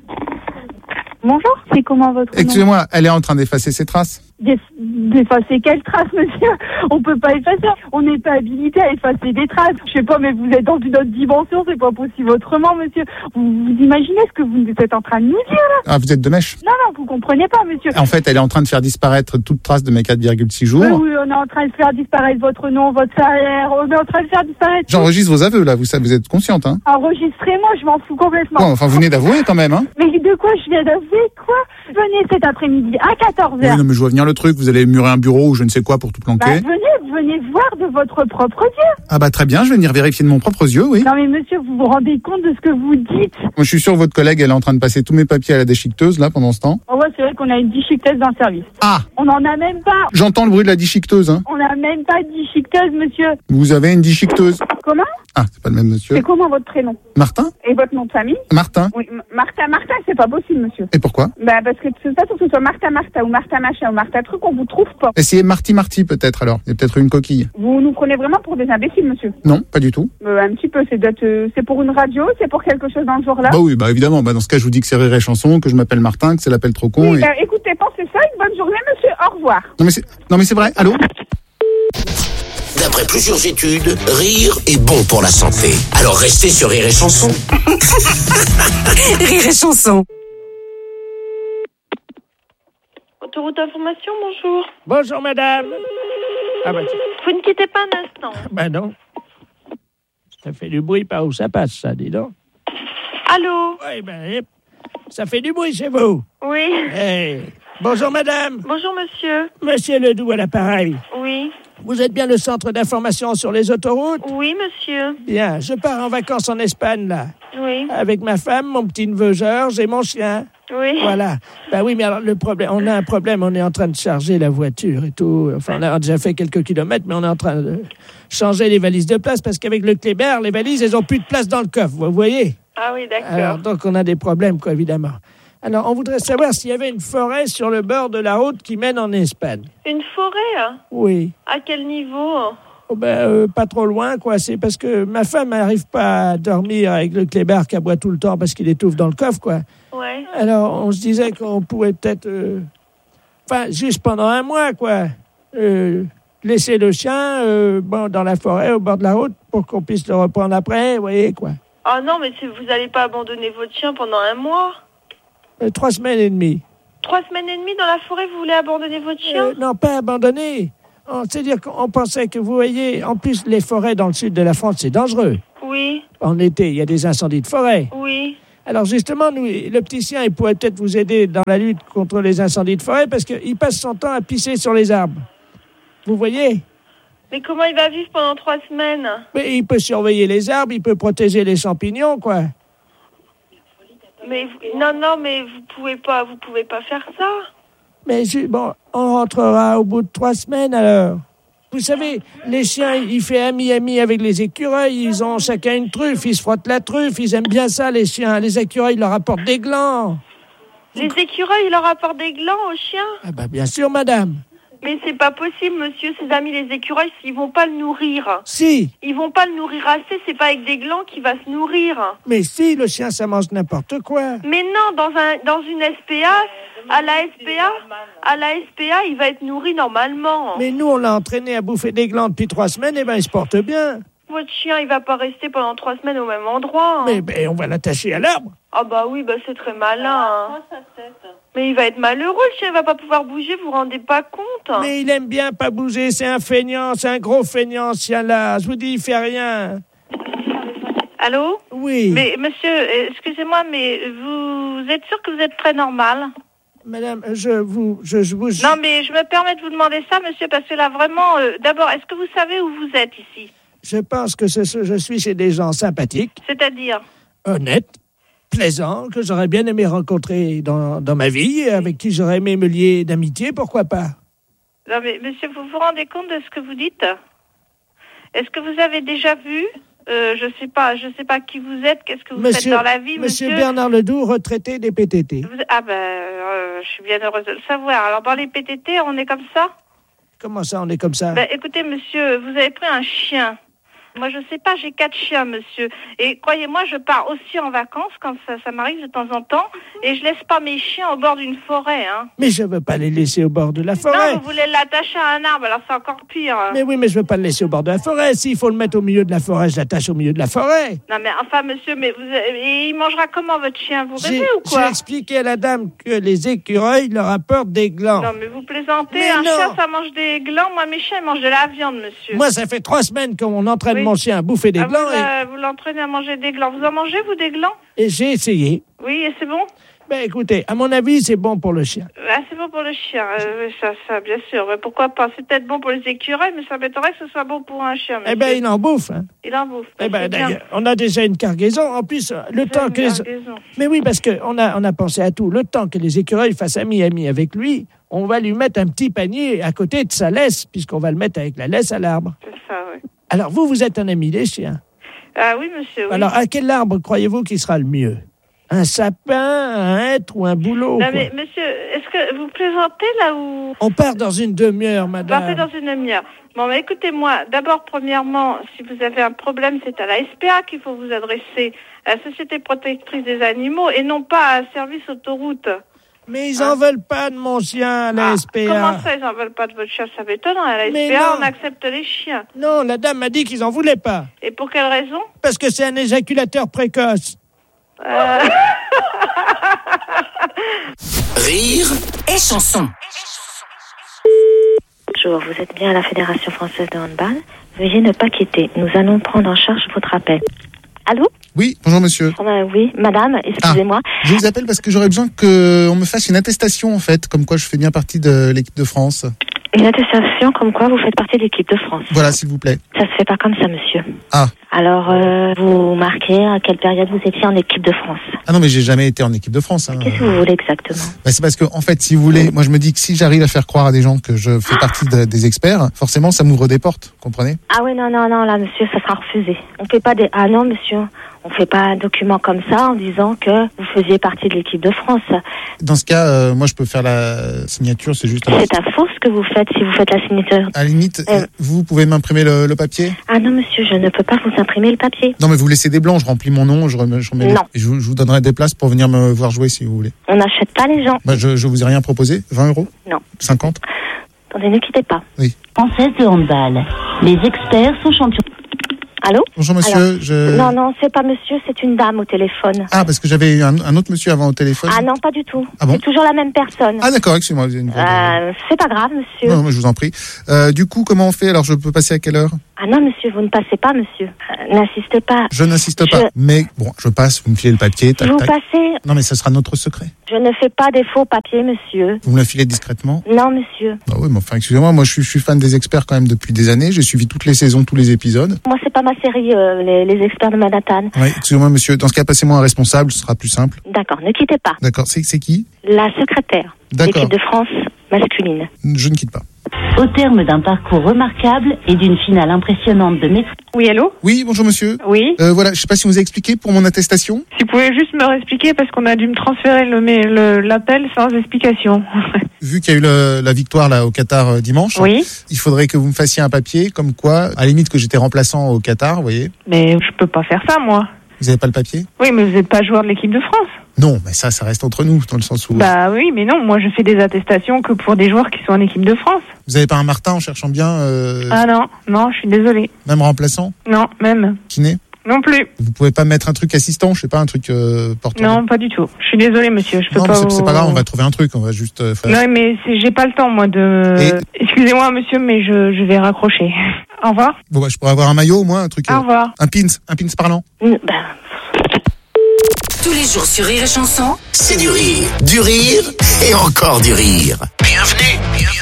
Speaker 17: Bonjour, c'est comment votre nom?
Speaker 2: Excusez-moi, elle est en train d'effacer ses traces.
Speaker 13: D'effacer quelles traces, monsieur? On peut pas effacer. On n'est pas habilité à effacer des traces. Je sais pas, mais vous êtes dans une autre dimension. C'est pas possible autrement, monsieur. Vous, vous imaginez ce que vous êtes en train de nous dire, là?
Speaker 2: Ah, vous êtes de mèche?
Speaker 13: Non, non, vous comprenez pas, monsieur.
Speaker 2: En fait, elle est en train de faire disparaître toute trace de mes quatre virgule six jours.
Speaker 13: Oui, oui, on est en train de faire disparaître votre nom, votre salaire. On est en train de faire disparaître...
Speaker 2: J'enregistre vos aveux, là. Vous, vous êtes consciente, hein?
Speaker 13: Enregistrez-moi, je m'en fous complètement.
Speaker 2: Bon, enfin, vous venez d'avouer, quand même, hein?
Speaker 13: Mais de quoi je viens d'avouer, quoi? Venez cet après-midi à quatorze heures.
Speaker 2: Oui, non, mais je vois venir le truc. Vous allez murer un bureau ou je ne sais quoi pour tout planquer.
Speaker 13: Bah, venez, venez voir de votre propre yeux.
Speaker 2: Ah bah très bien, je vais venir vérifier de mon propre yeux, oui.
Speaker 13: Non mais monsieur, vous vous rendez compte de ce que vous dites?
Speaker 2: Moi, je suis sûr que votre collègue, elle est en train de passer tous mes papiers à la déchiqueteuse, là, pendant ce temps.
Speaker 13: Oh ouais, c'est vrai qu'on a une déchiqueteuse dans le service.
Speaker 2: Ah.
Speaker 13: On n'en a même pas.
Speaker 2: J'entends le bruit de la déchiqueteuse, hein.
Speaker 13: On n'a même pas de déchiqueteuse, monsieur.
Speaker 2: Vous avez une déchiqueteuse.
Speaker 13: Comment?
Speaker 2: Ah, c'est pas le même monsieur.
Speaker 13: C'est comment votre prénom?
Speaker 2: Martin.
Speaker 13: Et votre nom de famille?
Speaker 2: Martin.
Speaker 13: Oui, Martin, Martin, c'est pas possible, monsieur.
Speaker 2: Et pourquoi?
Speaker 13: Bah, parce que de toute façon, que ce soit Martin, Martin, ou Martin, machin, ou Martin, truc, on vous trouve pas.
Speaker 2: Essayez Marty, Marty, peut-être, alors. Il y a peut-être une coquille.
Speaker 13: Vous nous prenez vraiment pour des imbéciles, monsieur?
Speaker 2: Non, pas du tout.
Speaker 13: Euh, un petit peu, c'est d'être, euh, c'est pour une radio, c'est pour quelque chose dans le genre là?
Speaker 2: Bah oui, bah évidemment. Bah dans ce cas, je vous dis que c'est Rire et Chanson, que je m'appelle Martin, que c'est l'appel trop con.
Speaker 13: Oui,
Speaker 2: et...
Speaker 13: bah, écoutez, pensez ça, une bonne journée, monsieur, au revoir.
Speaker 2: Non mais c'est, non mais c'est vrai, allô?
Speaker 4: D'après plusieurs études, rire est bon pour la santé. Alors restez sur Rire et Chanson.
Speaker 8: Rire et Chanson.
Speaker 19: Autoroute d'information, bonjour.
Speaker 9: Bonjour, madame. Ah bah,
Speaker 19: Vous ne quittez pas un instant.
Speaker 9: bah non. Ça fait du bruit par où ça passe, ça, dis donc.
Speaker 19: Allô?
Speaker 9: Oui, ben, ça fait du bruit chez vous.
Speaker 19: Oui.
Speaker 9: Hey. Bonjour, madame.
Speaker 19: Bonjour, monsieur.
Speaker 9: Monsieur Ledoux à l'appareil.
Speaker 19: Oui.
Speaker 9: Vous êtes bien le centre d'information sur les autoroutes?
Speaker 19: Oui, monsieur.
Speaker 9: Bien, je pars en vacances en Espagne, là.
Speaker 19: Oui.
Speaker 9: Avec ma femme, mon petit-neveu Georges et mon chien.
Speaker 19: Oui.
Speaker 9: Voilà. Ben oui, mais alors le problème, on a un problème, on est en train de charger la voiture et tout. Enfin, on a déjà fait quelques kilomètres, mais on est en train de changer les valises de place parce qu'avec le Kléber, les valises, elles ont plus de place dans le coffre, vous voyez?
Speaker 19: Ah oui, d'accord.
Speaker 9: Alors, donc on a des problèmes, quoi, évidemment. Alors, on voudrait savoir s'il y avait une forêt sur le bord de la route qui mène en Espagne.
Speaker 19: Une forêt?
Speaker 9: Oui.
Speaker 19: À quel niveau?
Speaker 20: Oh ben, euh, pas trop loin, quoi. C'est parce que ma femme n'arrive pas à dormir avec le clébard qui aboie tout le temps parce qu'il étouffe dans le coffre, quoi.
Speaker 19: Ouais.
Speaker 20: Alors, on se disait qu'on pouvait peut-être... euh, Enfin, juste pendant un mois, quoi. Euh, laisser le chien euh, bon, dans la forêt, au bord de la route, pour qu'on puisse le reprendre après, vous voyez, quoi.
Speaker 19: Oh non, mais c'est- vous n'allez pas abandonner votre chien pendant un mois?
Speaker 20: Euh, trois semaines et demie.
Speaker 19: Trois semaines et demie dans la forêt, vous voulez abandonner votre chien?
Speaker 20: Euh, non, pas abandonné. Oh, c'est-à-dire qu'on pensait que, vous voyez, en plus, les forêts dans le sud de la France, c'est dangereux.
Speaker 19: Oui,
Speaker 20: En été, il y a des incendies de forêt.
Speaker 19: oui.
Speaker 20: Alors justement, nous, le petit chien, il pourrait peut-être vous aider dans la lutte contre les incendies de forêt parce qu'il passe son temps à pisser sur les arbres. Vous voyez?
Speaker 19: Mais comment il va vivre pendant trois semaines?
Speaker 20: Mais il peut surveiller les arbres, il peut protéger les champignons, quoi.
Speaker 19: Mais vous- non, non, mais vous pouvez pas, vous pouvez pas faire ça.
Speaker 20: Mais je- bon, on rentrera au bout de trois semaines alors. Vous savez, les chiens, ils font ami-ami avec les écureuils, ils ont chacun une truffe, ils se frottent la truffe, ils aiment bien ça, les chiens. Les écureuils leur apportent des glands.
Speaker 19: Les écureuils, ils leur apportent des glands aux chiens.
Speaker 20: Ah bah bien sûr, madame.
Speaker 19: Mais c'est pas possible, monsieur. Ses amis, les écureuils, ils vont pas le nourrir.
Speaker 20: Si,
Speaker 19: Ils vont pas le nourrir assez. C'est pas avec des glands qu'il va se nourrir.
Speaker 20: mais si, le chien, ça mange n'importe quoi.
Speaker 19: Mais non, dans un, dans une S P A, à la S P A, à la S P A, il va être nourri normalement.
Speaker 20: Mais nous, on l'a entraîné à bouffer des glands depuis trois semaines, et ben il se porte bien.
Speaker 19: Votre chien, il va pas rester pendant trois semaines au même endroit.
Speaker 20: Mais ben, on va l'attacher à l'arbre.
Speaker 19: Ah bah oui, bah c'est très malin. hein. Mais il va être malheureux, le chien, il va pas pouvoir bouger, vous vous rendez pas compte?
Speaker 20: Mais il aime bien pas bouger, c'est un feignant, c'est un gros feignant, ce chien-là. Je vous dis, il fait rien.
Speaker 19: Allô?
Speaker 20: Oui.
Speaker 19: Mais monsieur, euh, excusez-moi, mais vous êtes sûr que vous êtes très normal?
Speaker 20: Madame, je vous... Je, je vous...
Speaker 19: Non, mais je me permets de vous demander ça, monsieur, parce que là, vraiment, euh, d'abord, est-ce que vous savez où vous êtes ici?
Speaker 20: Je pense que ce- ce- je suis chez des gens sympathiques,
Speaker 19: C'est-à-dire?
Speaker 20: honnêtes, plaisants, que j'aurais bien aimé rencontrer dans, dans ma vie, avec qui j'aurais aimé me lier d'amitié, pourquoi pas.
Speaker 19: Non, mais monsieur, vous vous rendez compte de ce que vous dites? Est-ce que vous avez déjà vu, euh, je sais pas, je sais pas qui vous êtes, qu'est-ce que vous faites dans la vie,
Speaker 20: Monsieur
Speaker 19: monsieur?
Speaker 20: Bernard Ledoux, retraité des P T T.
Speaker 19: Vous- Ah ben, euh, je suis bien heureuse de le savoir. Alors, dans les P T T, on est comme ça?
Speaker 20: Comment ça, on est comme ça?
Speaker 19: Ben, écoutez, monsieur, vous avez pris un chien. Moi, je sais pas, j'ai quatre chiens, monsieur. Et croyez-moi, je pars aussi en vacances quand ça, ça m'arrive de temps en temps. Et je laisse pas mes chiens au bord d'une forêt, hein.
Speaker 20: Mais je veux pas les laisser au bord de la forêt.
Speaker 19: Non, vous voulez l'attacher à un arbre, alors c'est encore pire.
Speaker 20: Mais oui, mais je veux pas le laisser au bord de la forêt. S'il faut le mettre au milieu de la forêt, je l'attache au milieu de la forêt.
Speaker 19: Non, mais enfin, monsieur, mais vous, et il mangera comment votre chien? Vous
Speaker 20: J'ai
Speaker 19: rêvez ou quoi?
Speaker 20: j'ai expliqué à la dame que les écureuils leur apportent des glands.
Speaker 19: Non, mais vous plaisantez.
Speaker 20: Mais
Speaker 19: un
Speaker 20: non.
Speaker 19: chien, ça mange des glands. Moi, mes chiens, ils mangent de la viande, monsieur.
Speaker 20: Moi, ça fait trois semaines qu'on entraîne
Speaker 19: Oui.
Speaker 20: mon chien à bouffer des
Speaker 19: Ah, vous,
Speaker 20: glands
Speaker 19: euh, vous l'entraînez à manger des glands. Vous en mangez, vous, des glands?
Speaker 20: et, et j'ai essayé.
Speaker 19: Oui, et c'est bon?
Speaker 20: Ben écoutez, à mon avis, c'est bon pour le chien.
Speaker 19: Ah, c'est bon pour le chien, euh, oui, ça, ça, bien sûr. Mais pourquoi pas? C'est peut-être bon pour les écureuils, mais ça m'étonnerait que ce soit bon pour un chien, monsieur.
Speaker 20: Eh ben, il en bouffe. Hein.
Speaker 19: Il en bouffe.
Speaker 20: Eh ben,
Speaker 19: C'est bien.
Speaker 20: d'ailleurs, on a déjà une cargaison. En plus, le temps
Speaker 19: une
Speaker 20: que les...
Speaker 19: cargaison.
Speaker 20: Mais oui, parce qu'on a, on a pensé à tout. Le temps que les écureuils fassent ami-ami avec lui, on va lui mettre un petit panier à côté de sa laisse, puisqu'on va le mettre avec la laisse à l'arbre.
Speaker 19: C'est ça, oui.
Speaker 20: Alors, vous, vous êtes un ami des chiens.
Speaker 19: Ah oui, monsieur, oui.
Speaker 20: Alors, à quel arbre croyez-vous qui sera le mieux? Un sapin, un hêtre ou un bouleau?
Speaker 19: Non,
Speaker 20: quoi.
Speaker 19: mais monsieur, est-ce que vous plaisantez là ou...
Speaker 20: On part dans une demi-heure, madame.
Speaker 19: Partez dans une demi-heure. Bon, mais écoutez-moi, d'abord, premièrement, si vous avez un problème, c'est à la S P A qu'il faut vous adresser, à la Société protectrice des animaux, et non pas à un service autoroute.
Speaker 20: Mais ils en veulent pas de mon chien, la S P A.
Speaker 19: Comment ça, ils en veulent pas de votre chien? Ça m'étonne, à la S
Speaker 20: Mais
Speaker 19: P A,
Speaker 20: non.
Speaker 19: on accepte les chiens.
Speaker 20: Non, la dame m'a dit qu'ils en voulaient pas.
Speaker 19: Et pour quelle raison?
Speaker 20: Parce que c'est un éjaculateur précoce.
Speaker 19: Euh...
Speaker 4: Rire
Speaker 8: et chanson.
Speaker 21: Bonjour, vous êtes bien à la Fédération française de handball. Veuillez ne pas quitter. Nous allons prendre en charge votre appel. Allô?
Speaker 18: Oui, bonjour monsieur.
Speaker 21: Ah ben oui, madame, excusez-moi.
Speaker 18: Je vous appelle parce que j'aurais besoin qu'on me fasse une attestation en fait, comme quoi je fais bien partie de l'équipe de France.
Speaker 21: Une attestation comme quoi vous faites partie de l'équipe de France.
Speaker 18: Voilà, s'il vous plaît.
Speaker 21: Ça se fait pas comme ça, monsieur.
Speaker 18: Ah.
Speaker 21: Alors, euh, vous marquez à quelle période vous étiez en équipe de France.
Speaker 18: Ah non, mais j'ai jamais été en équipe de France. Hein.
Speaker 21: Qu'est-ce que vous voulez exactement?
Speaker 18: Bah, c'est parce que, en fait, si vous voulez, moi je me dis que si j'arrive à faire croire à des gens que je fais partie de- des experts, forcément ça m'ouvre des portes, comprenez?
Speaker 21: Ah oui, non, non, non, là, monsieur, ça sera refusé. On fait pas des... Ah non, monsieur, On fait pas un document comme ça en disant que vous faisiez partie de l'équipe de France.
Speaker 18: Dans ce cas, euh, moi, je peux faire la signature, c'est juste...
Speaker 21: C'est un faux ce que vous faites si vous faites la signature.
Speaker 18: À la limite,
Speaker 21: Euh.
Speaker 18: vous pouvez m'imprimer le, le papier?
Speaker 21: Ah non, monsieur, je ne peux pas vous imprimer le papier.
Speaker 18: Non, mais vous laissez des blancs, je remplis mon nom, je remets, je remets les-
Speaker 21: Non.
Speaker 18: et je, vous- je vous donnerai des places pour venir me voir jouer si vous voulez.
Speaker 21: On n'achète pas les gens.
Speaker 18: Bah, je, je vous ai rien proposé? vingt euros?
Speaker 21: Non.
Speaker 18: cinquante?
Speaker 21: Attendez, ne quittez pas.
Speaker 18: Oui.
Speaker 21: Française de handball. Les experts sont champions. Allô?
Speaker 18: Bonjour monsieur,
Speaker 21: Alors,
Speaker 18: je...
Speaker 21: Non, non, c'est pas monsieur, c'est une dame au téléphone.
Speaker 18: Ah, parce que j'avais eu un, un autre monsieur avant au téléphone.
Speaker 21: Ah non, pas du tout.
Speaker 18: Ah bon?
Speaker 21: C'est toujours la même personne.
Speaker 18: Ah d'accord, excusez-moi. vous avez une voix de-
Speaker 21: Euh, c'est pas grave, monsieur.
Speaker 18: Non, non, mais je vous en prie. Euh, du coup, comment on fait? Alors, je peux passer à quelle heure?
Speaker 21: Ah non, monsieur, vous ne passez pas, monsieur. Euh, N'insistez pas.
Speaker 18: Je n'insiste pas.
Speaker 21: Je-
Speaker 18: Mais bon, je passe, vous me filez le papier, tac,
Speaker 21: Vous
Speaker 18: tac.
Speaker 21: passez.
Speaker 18: Non, mais ça sera notre secret.
Speaker 21: Je ne fais pas des faux papiers, monsieur.
Speaker 18: Vous me le filez discrètement?
Speaker 21: Non, monsieur.
Speaker 18: Bah oui, mais enfin, excusez-moi, moi, je suis, je suis fan des experts quand même depuis des années. J'ai suivi toutes les saisons, tous les épisodes.
Speaker 21: Moi, c'est pas ma série, euh, les, les experts de Manhattan.
Speaker 18: Oui, excusez-moi, monsieur. Dans ce cas, passez-moi un responsable, ce sera plus simple.
Speaker 21: D'accord, ne quittez pas.
Speaker 18: D'accord. C'est, c'est qui?
Speaker 21: La secrétaire.
Speaker 18: D'accord.
Speaker 21: L'équipe de France masculine.
Speaker 18: Je ne quitte pas.
Speaker 1: Au terme d'un parcours remarquable et d'une finale impressionnante de maîtrise.
Speaker 22: Oui, allô?
Speaker 18: Oui, bonjour monsieur.
Speaker 22: Oui.
Speaker 18: Euh, voilà, je sais pas si vous avez expliqué pour mon attestation.
Speaker 22: Si vous pouvez juste me réexpliquer parce qu'on a dû me transférer le, mais le- l'appel sans explication.
Speaker 18: Vu qu'il y a eu le- la victoire là au Qatar euh, dimanche,
Speaker 22: Oui.
Speaker 18: il faudrait que vous me fassiez un papier comme quoi, à la limite que j'étais remplaçant au Qatar, vous voyez.
Speaker 22: Mais je peux pas faire ça, moi.
Speaker 18: Vous avez pas le papier?
Speaker 22: Oui, mais vous n'êtes pas joueur de l'équipe de France.
Speaker 18: Non, mais ça, ça reste entre nous, dans le sens où...
Speaker 22: Bah oui, mais non, moi je fais des attestations que pour des joueurs qui sont en équipe de France.
Speaker 18: Vous avez pas un Martin en cherchant bien, euh,
Speaker 22: Ah non, non, je suis désolée.
Speaker 18: même remplaçant,
Speaker 22: Non, même.
Speaker 18: kiné?
Speaker 22: Non plus.
Speaker 18: Vous pouvez pas mettre un truc assistant, je sais pas, un truc euh, portant...
Speaker 22: Non, pas du tout. Je suis désolée, monsieur. Je peux
Speaker 18: Non,
Speaker 22: pas.
Speaker 18: mais c'est, c'est
Speaker 22: vous-
Speaker 18: pas grave, on va trouver un truc, on va juste euh, faire...
Speaker 22: Non, mais c'est- j'ai pas le temps, moi, de.
Speaker 18: Et-
Speaker 22: Excusez-moi, monsieur, mais je, je vais raccrocher. Au revoir.
Speaker 18: Bon, bah, je pourrais avoir un maillot au moins, un truc...
Speaker 22: Au revoir.
Speaker 18: Un pins, un pins parlant.
Speaker 8: Tous les jours sur Rire et Chanson.
Speaker 4: C'est du rire, du rire et encore du rire. Bienvenue,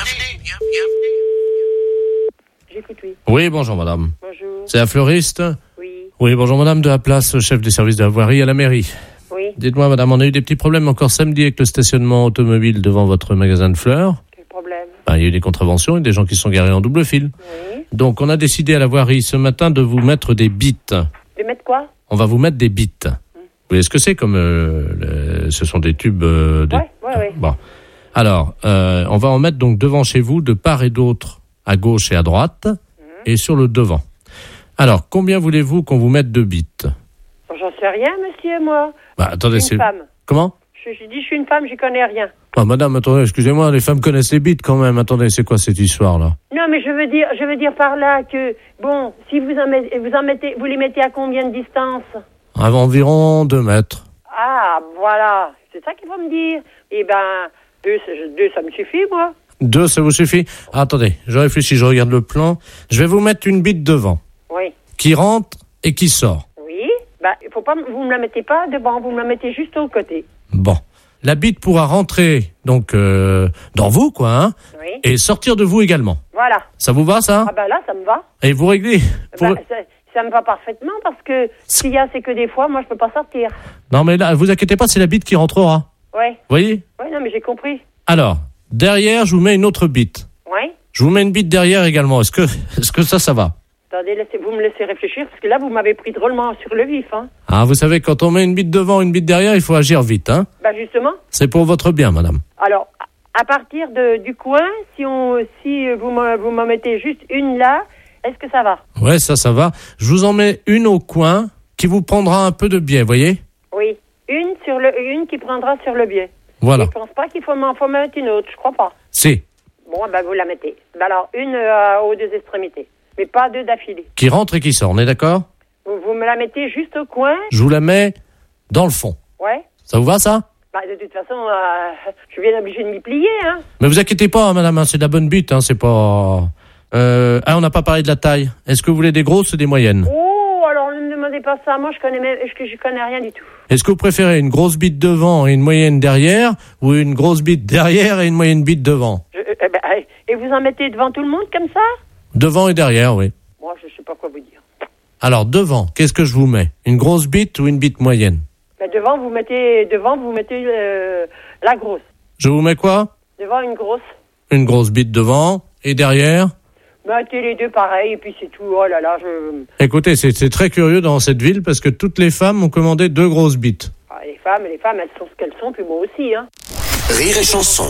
Speaker 5: J'écoute, oui.
Speaker 7: Oui, bonjour madame.
Speaker 5: Bonjour.
Speaker 7: C'est la fleuriste?
Speaker 5: Oui.
Speaker 7: Oui, bonjour madame, de la place, chef des services de la voirie à la mairie.
Speaker 5: Oui.
Speaker 7: Dites-moi madame, on a eu des petits problèmes encore samedi avec le stationnement automobile devant votre magasin de fleurs.
Speaker 5: Quel problème?
Speaker 7: Ben, il y a eu des contraventions et des gens qui sont garés en double fil.
Speaker 5: Oui.
Speaker 7: Donc on a décidé à la voirie ce matin de vous mettre des bites.
Speaker 5: De mettre quoi?
Speaker 7: On va vous mettre des bites. Vous voyez ce que c'est comme... euh, le- ce sont des tubes... euh, des-
Speaker 5: Ouais, ouais, ouais.
Speaker 7: Bon. Alors, euh, on va en mettre donc devant chez vous, de part et d'autre, à gauche et à droite, et sur le devant. Alors, combien voulez-vous qu'on vous mette de bites?
Speaker 5: Bon, j'en sais rien, monsieur, moi.
Speaker 7: Bah, attendez,
Speaker 5: Je
Speaker 7: c'est...
Speaker 5: suis une femme.
Speaker 7: Comment?
Speaker 5: Je, je dis, je suis une femme, j'y connais rien.
Speaker 7: Ah, madame, attendez, excusez-moi, les femmes connaissent les bites quand même. Attendez, c'est quoi cette histoire-là?
Speaker 5: Non, mais je veux dire, je veux dire par là que, bon, si vous en mettez, vous en mettez, vous les mettez à combien de distance?
Speaker 7: À environ deux mètres.
Speaker 5: Ah, voilà. C'est ça qu'il faut me dire. Eh ben, deux, c'est- deux, ça me suffit, moi.
Speaker 7: Deux, ça vous suffit? Ah, attendez, je réfléchis, je regarde le plan. Je vais vous mettre une bite devant,
Speaker 5: Oui.
Speaker 7: qui rentre et qui sort.
Speaker 5: Oui. Ben, il faut pas, vous me la mettez pas devant, vous me la mettez juste au côté.
Speaker 7: Bon. La bite pourra rentrer, donc, euh, dans vous, quoi, hein,
Speaker 5: Oui.
Speaker 7: et sortir de vous également.
Speaker 5: Voilà.
Speaker 7: Ça vous va, ça?
Speaker 5: Ah ben là, ça me va.
Speaker 7: Et vous réglez? Vous-
Speaker 5: Ben, ça, ça me va parfaitement parce que ce qu'il y a, c'est que des fois, moi, je peux pas sortir.
Speaker 7: Non, mais là, vous inquiétez pas, c'est la bite qui rentrera.
Speaker 5: Ouais.
Speaker 7: Vous voyez?
Speaker 5: Ouais, non, mais j'ai compris.
Speaker 7: Alors, derrière, je vous mets une autre bite.
Speaker 5: Ouais.
Speaker 7: Je vous mets une bite derrière également. Est-ce que, est-ce que ça, ça va?
Speaker 5: Attendez, laissez, vous me laissez réfléchir parce que là, vous m'avez pris drôlement sur le vif, hein.
Speaker 7: Ah, vous savez, quand on met une bite devant, une bite derrière, il faut agir vite, hein?
Speaker 5: Ben, justement.
Speaker 7: C'est pour votre bien, madame.
Speaker 5: Alors, à à partir de, du coin, si on, si vous me, vous m'en mettez juste une là, est-ce que ça va?
Speaker 7: Ouais, ça, ça va. Je vous en mets une au coin qui vous prendra un peu de biais, voyez?
Speaker 5: Oui. Une sur le, une qui prendra sur le biais.
Speaker 7: Voilà.
Speaker 5: Je pense pas qu'il faut m'en faut mettre une autre, je crois pas.
Speaker 7: Si.
Speaker 5: Bon, ben, vous la mettez. Ben, alors, une euh, aux deux extrémités. Mais pas deux d'affilée.
Speaker 7: Qui rentre et qui sort, on est d'accord?
Speaker 5: Vous, vous me la mettez juste au coin.
Speaker 7: Je vous la mets dans le fond.
Speaker 5: Ouais.
Speaker 7: Ça vous va, ça?
Speaker 5: Bah, de toute façon, euh, je suis bien obligé de m'y plier, hein.
Speaker 7: Mais vous inquiétez pas, hein, madame, hein, c'est de la bonne bite, hein, c'est pas... Euh, ah, on n'a pas parlé de la taille. Est-ce que vous voulez des grosses ou des moyennes?
Speaker 5: Oh, alors ne me demandez pas ça. Moi, je connais même, je, je connais rien du tout.
Speaker 7: Est-ce que vous préférez une grosse bite devant et une moyenne derrière, ou une grosse bite derrière et une moyenne bite devant?
Speaker 5: Je, euh, ben, euh, et vous en mettez devant tout le monde comme ça?
Speaker 7: Devant et derrière, oui.
Speaker 5: Moi, je sais pas quoi vous dire.
Speaker 7: Alors, devant, qu'est-ce que je vous mets? Une grosse bite ou une bite moyenne?
Speaker 5: Ben, devant, vous mettez, devant, vous mettez euh, la grosse.
Speaker 7: Je vous mets quoi?
Speaker 5: Devant une grosse.
Speaker 7: Une grosse bite devant, et derrière?
Speaker 5: Ben, Ma télé deux pareil, et puis c'est tout. Oh là là, je...
Speaker 7: Écoutez, c'est, c'est très curieux dans cette ville parce que toutes les femmes ont commandé deux grosses bites.
Speaker 5: Ah, les femmes, les femmes, elles sont ce qu'elles sont, puis moi aussi, hein.
Speaker 4: Rire et chanson.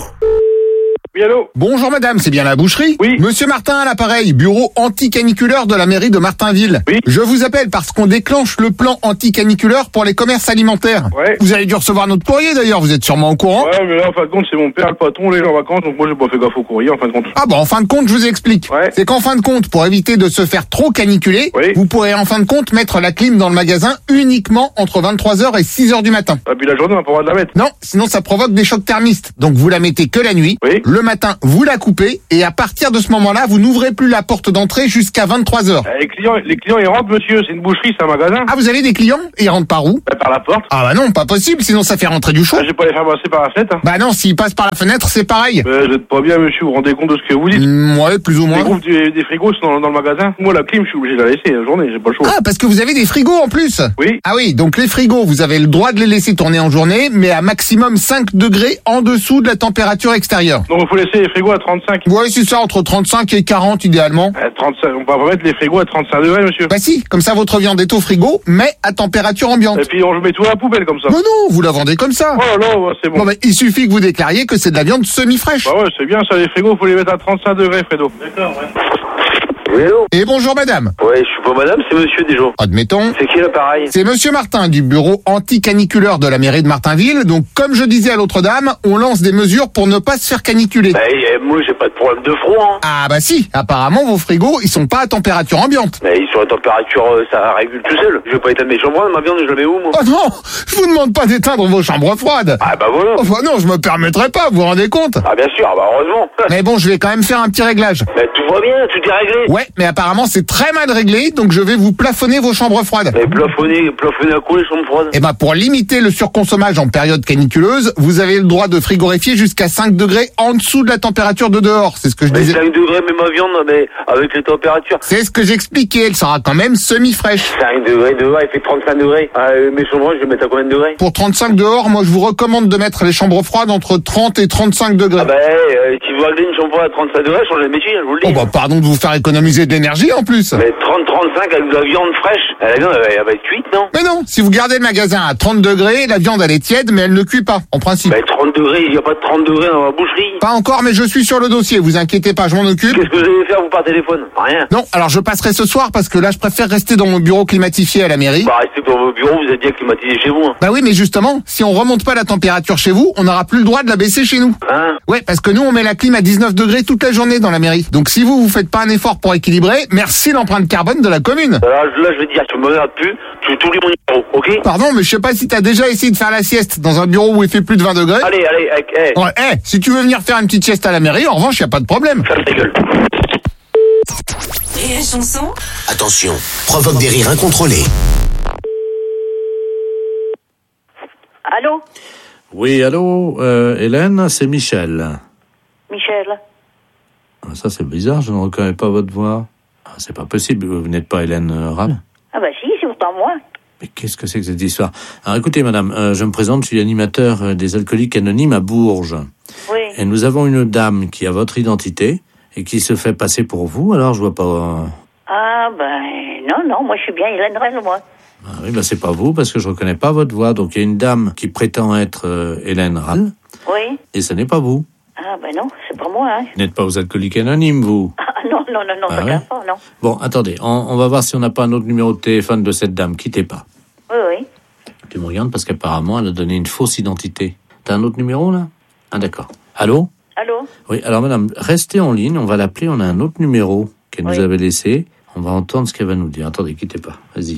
Speaker 2: Oui, allô? Bonjour madame, c'est bien la boucherie? Oui. Monsieur Martin à l'appareil, bureau anti-caniculaire de la mairie de Martinville. Oui. Je vous appelle parce qu'on déclenche le plan anti-caniculaire pour les commerces alimentaires. Ouais. Vous avez dû recevoir notre courrier d'ailleurs, vous êtes sûrement au courant?
Speaker 3: Ouais, mais là, en fin de compte, c'est mon père, le patron, les gens en vacances, donc moi j'ai pas fait gaffe au courrier, en fin de compte.
Speaker 2: Ah bon, en fin de compte, je vous explique. Ouais. C'est qu'en fin de compte, pour éviter de se faire trop caniculer, oui. vous pourrez en fin de compte mettre la clim dans le magasin uniquement entre vingt-trois heures et six heures du matin.
Speaker 3: Ah, puis la journée, on n'a pas le droit de la mettre.
Speaker 2: Non, sinon ça provoque des chocs thermistes. Donc vous la mettez que la nuit. Oui. Le matin, vous la coupez et à partir de ce moment-là, vous n'ouvrez plus la porte d'entrée jusqu'à vingt-trois heures.
Speaker 3: Euh, les clients, les clients, ils rentrent, monsieur. C'est une boucherie, c'est un magasin.
Speaker 2: Ah, vous avez des clients? Et ils rentrent par où?
Speaker 3: Bah, par la porte.
Speaker 2: Ah bah non, pas possible, sinon ça fait rentrer du chaud.
Speaker 3: Ah, je vais pas les faire passer par la fenêtre. Hein.
Speaker 2: Bah non, s'ils passent par la fenêtre, c'est pareil.
Speaker 3: Bah, vous êtes pas bien, monsieur. Vous vous rendez compte de ce que vous dites?
Speaker 2: Mmh, ouais, plus ou moins.
Speaker 3: Les groupes des, des frigos sont dans, dans le magasin. Moi, la clim, je suis obligé de la laisser la journée. J'ai pas le choix.
Speaker 2: Ah, parce que vous avez des frigos en plus?
Speaker 3: Oui.
Speaker 2: Ah oui, donc les frigos, vous avez le droit de les laisser tourner en journée, mais à maximum cinq degrés en dessous de la température extérieure.
Speaker 3: Donc il faut laisser les frigos à trente-cinq.
Speaker 2: Ouais, c'est ça, entre trente-cinq et quarante idéalement.
Speaker 3: Euh, trente-cinq, on va pas mettre les frigos à trente-cinq degrés, monsieur.
Speaker 2: Bah si, comme ça votre viande est au frigo, mais à température ambiante.
Speaker 3: Et puis on met tout à la poubelle comme ça.
Speaker 2: Mais non, vous la vendez comme ça.
Speaker 3: Oh là, ouais, c'est bon.
Speaker 2: Bon, bah, il suffit que vous déclariez que c'est de la viande semi-fraîche.
Speaker 3: Bah ouais, c'est bien ça, les frigos, faut les mettre à trente-cinq degrés, Fredo. D'accord, ouais.
Speaker 12: Oui, allô?
Speaker 2: Et bonjour madame.
Speaker 12: Ouais, je suis pas madame, c'est monsieur déjà.
Speaker 2: Admettons.
Speaker 12: C'est qui l'appareil?
Speaker 2: C'est monsieur Martin du bureau anti-caniculaire de la mairie de Martinville. Donc comme je disais à l'autre dame, on lance des mesures pour ne pas se faire caniculer.
Speaker 12: Bah, moi j'ai pas de problème de froid. Hein.
Speaker 2: Ah bah si, apparemment vos frigos, ils sont pas à température ambiante.
Speaker 12: Mais ils sont à température, ça régule tout seul. Je vais pas éteindre mes chambres froides, ma viande je la mets où moi?
Speaker 2: Oh non, je vous demande pas d'éteindre vos chambres froides.
Speaker 12: Ah bah voilà.
Speaker 2: Enfin non, je me permettrai pas, vous vous rendez compte?
Speaker 12: Ah bien sûr, bah heureusement.
Speaker 2: Mais bon, je vais quand même faire un petit réglage.
Speaker 12: Mais tout va bien, tout est réglé.
Speaker 2: Ouais, mais apparemment c'est très mal réglé, donc je vais vous plafonner vos chambres froides.
Speaker 12: Mais plafonner, plafonner à quoi les chambres froides?
Speaker 2: Eh ben pour limiter le surconsommage en période caniculeuse, vous avez le droit de frigorifier jusqu'à cinq degrés en dessous de la température de dehors, c'est ce que je
Speaker 12: mais
Speaker 2: disais.
Speaker 12: cinq degrés, mais ma viande, mais avec les températures.
Speaker 2: C'est ce que j'expliquais, elle sera quand même semi-fraîche.
Speaker 12: cinq degrés dehors, il fait trente-cinq degrés. Euh, mes chambres froides, je vais mettre à combien de degrés?
Speaker 2: Pour trente-cinq dehors, moi je vous recommande de mettre les chambres froides entre trente et trente-cinq degrés.
Speaker 12: Ah bah, euh, si vous réglez une chambre froide à trente-cinq degrés, changez le métier, je vous le dis.
Speaker 2: Oh bah pardon de vous faire économiser de l'énergie en plus.
Speaker 12: Mais trente trente-cinq avec de la viande fraîche, la viande elle, elle va être cuite, non?
Speaker 2: Mais non, si vous gardez le magasin à trente degrés, la viande elle est tiède mais elle ne cuit pas, en principe.
Speaker 12: Mais trente degrés, il n'y a pas de trente degrés dans la boucherie.
Speaker 2: Pas encore, mais je suis sur le dossier, vous inquiétez pas, je m'en occupe.
Speaker 12: Qu'est-ce que vous allez faire vous par téléphone? Rien.
Speaker 2: Non, alors je passerai ce soir parce que là je préfère rester dans mon bureau climatisé à la mairie.
Speaker 12: Bah restez dans vos bureaux, vous êtes bien climatisé chez vous. Hein.
Speaker 2: Bah oui, mais justement, si on remonte pas la température chez vous, on n'aura plus le droit de la baisser chez nous.
Speaker 12: Hein?
Speaker 2: Ouais, parce que nous on met la clim à dix-neuf degrés toute la journée dans la mairie. Donc si vous vous faites pas un effort pour équilibrer, merci l'empreinte carbone de la commune.
Speaker 12: Là, là je vais te dire, tu me regardes plus, tu t'oublies mon numéro, ok?
Speaker 2: Pardon, mais je sais pas si t'as déjà essayé de faire la sieste dans un bureau où il fait plus de vingt degrés.
Speaker 12: Allez, allez, allez.
Speaker 2: Ouais, hey, si tu veux venir faire une petite sieste à la mairie, en revanche, y a pas de problème.
Speaker 12: Ferme ta gueule.
Speaker 8: Rire et chanson.
Speaker 4: Attention, provoque des rires incontrôlés.
Speaker 5: Allô?
Speaker 7: Oui, allô, euh, Hélène, c'est Michel.
Speaker 5: Michel.
Speaker 7: Ah, ça, c'est bizarre, je ne reconnais pas votre voix. Ah, c'est pas possible, vous n'êtes pas Hélène euh, Rall?
Speaker 5: Ah bah si, c'est pourtant moi.
Speaker 7: Mais qu'est-ce que c'est que cette histoire? Alors écoutez, madame, euh, je me présente, je suis animateur euh, des Alcooliques Anonymes à Bourges.
Speaker 5: Oui.
Speaker 7: Et nous avons une dame qui a votre identité et qui se fait passer pour vous, alors je vois pas... Euh...
Speaker 5: Ah ben non, non, moi je suis bien Hélène Rell, moi.
Speaker 7: Ah oui, bah c'est pas vous, parce que je reconnais pas votre voix. Donc il y a une dame qui prétend être euh, Hélène Rall.
Speaker 5: Oui.
Speaker 7: Et ce n'est pas vous.
Speaker 5: Ah ben non, c'est pas moi, hein.
Speaker 7: Vous n'êtes pas aux Alcooliques Anonymes, vous?
Speaker 5: Ah non, non, non, non,
Speaker 7: ah,
Speaker 5: ça
Speaker 7: ouais.
Speaker 5: pas, non.
Speaker 7: Bon, attendez, on, on va voir si on n'a pas un autre numéro de téléphone de cette dame. Quittez pas.
Speaker 5: Oui, oui.
Speaker 7: Tu me regardes parce qu'apparemment, elle a donné une fausse identité. T'as un autre numéro, là? Ah, d'accord. Allô?
Speaker 5: Allô?
Speaker 7: Oui, alors madame, restez en ligne, on va l'appeler, on a un autre numéro qu'elle oui. nous avait laissé. On va entendre ce qu'elle va nous dire. Attendez, quittez pas. Vas-y.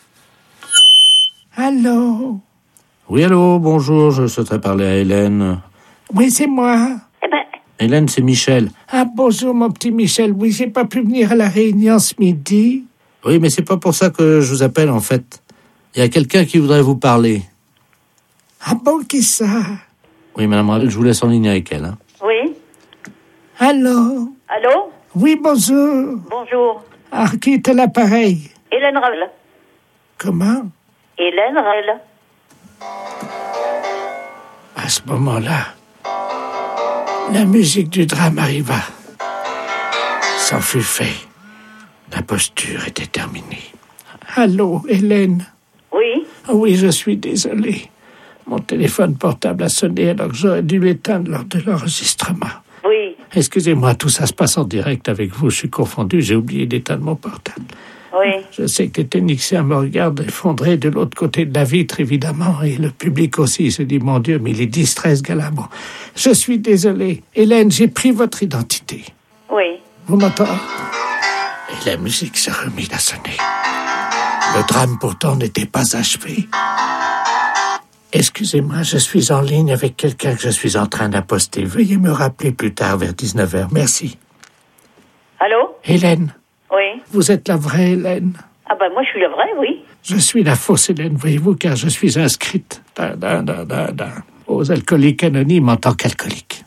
Speaker 20: Allô?
Speaker 7: Oui, allô, bonjour, je souhaiterais parler à Hélène.
Speaker 20: Oui, c'est moi.
Speaker 5: Eh ben...
Speaker 7: Hélène, c'est Michel.
Speaker 20: Ah, bonjour, mon petit Michel. Oui, j'ai pas pu venir à la réunion ce midi.
Speaker 7: Oui, mais c'est pas pour ça que je vous appelle, en fait. Il y a quelqu'un qui voudrait vous parler.
Speaker 20: Ah bon, qui ça?
Speaker 7: Oui, madame Rall, je vous laisse en ligne avec elle. Hein.
Speaker 5: Oui.
Speaker 20: Allô?
Speaker 5: Allô?
Speaker 20: Oui, bonjour.
Speaker 5: Bonjour.
Speaker 20: Ah, qui est à l'appareil?
Speaker 5: Hélène Rell.
Speaker 20: Comment?
Speaker 5: Hélène Rell.
Speaker 20: À ce moment-là, la musique du drame arriva. c'en fut fait. L'imposture était terminée. Allô, Hélène?
Speaker 11: Oui?
Speaker 20: Oui, je suis désolé. Mon téléphone portable a sonné alors que j'aurais dû l'éteindre lors de l'enregistrement.
Speaker 11: Oui.
Speaker 20: Excusez-moi, tout ça se passe en direct avec vous. Je suis confondu, j'ai oublié d'éteindre mon portable.
Speaker 11: Oui.
Speaker 20: Je sais que les techniciens me regardent effondrés de l'autre côté de la vitre, évidemment, et le public aussi se dit, mon Dieu, mais il est distrait, ce gars-là. Bon, je suis désolé. Hélène, j'ai pris votre identité.
Speaker 11: Oui.
Speaker 20: Vous m'entendez? Et la musique s'est remise à sonner. Le drame, pourtant, n'était pas achevé. Excusez-moi, je suis en ligne avec quelqu'un que je suis en train d'imposter. Veuillez me rappeler plus tard, vers dix-neuf heures. Merci.
Speaker 11: Allô?
Speaker 20: Hélène?
Speaker 11: Oui.
Speaker 20: Vous êtes la vraie Hélène?
Speaker 11: Ah ben moi, je suis la vraie, oui.
Speaker 20: Je suis la fausse Hélène, voyez-vous, car je suis inscrite da, da, da, da, da, aux alcooliques anonymes en tant qu'alcoolique.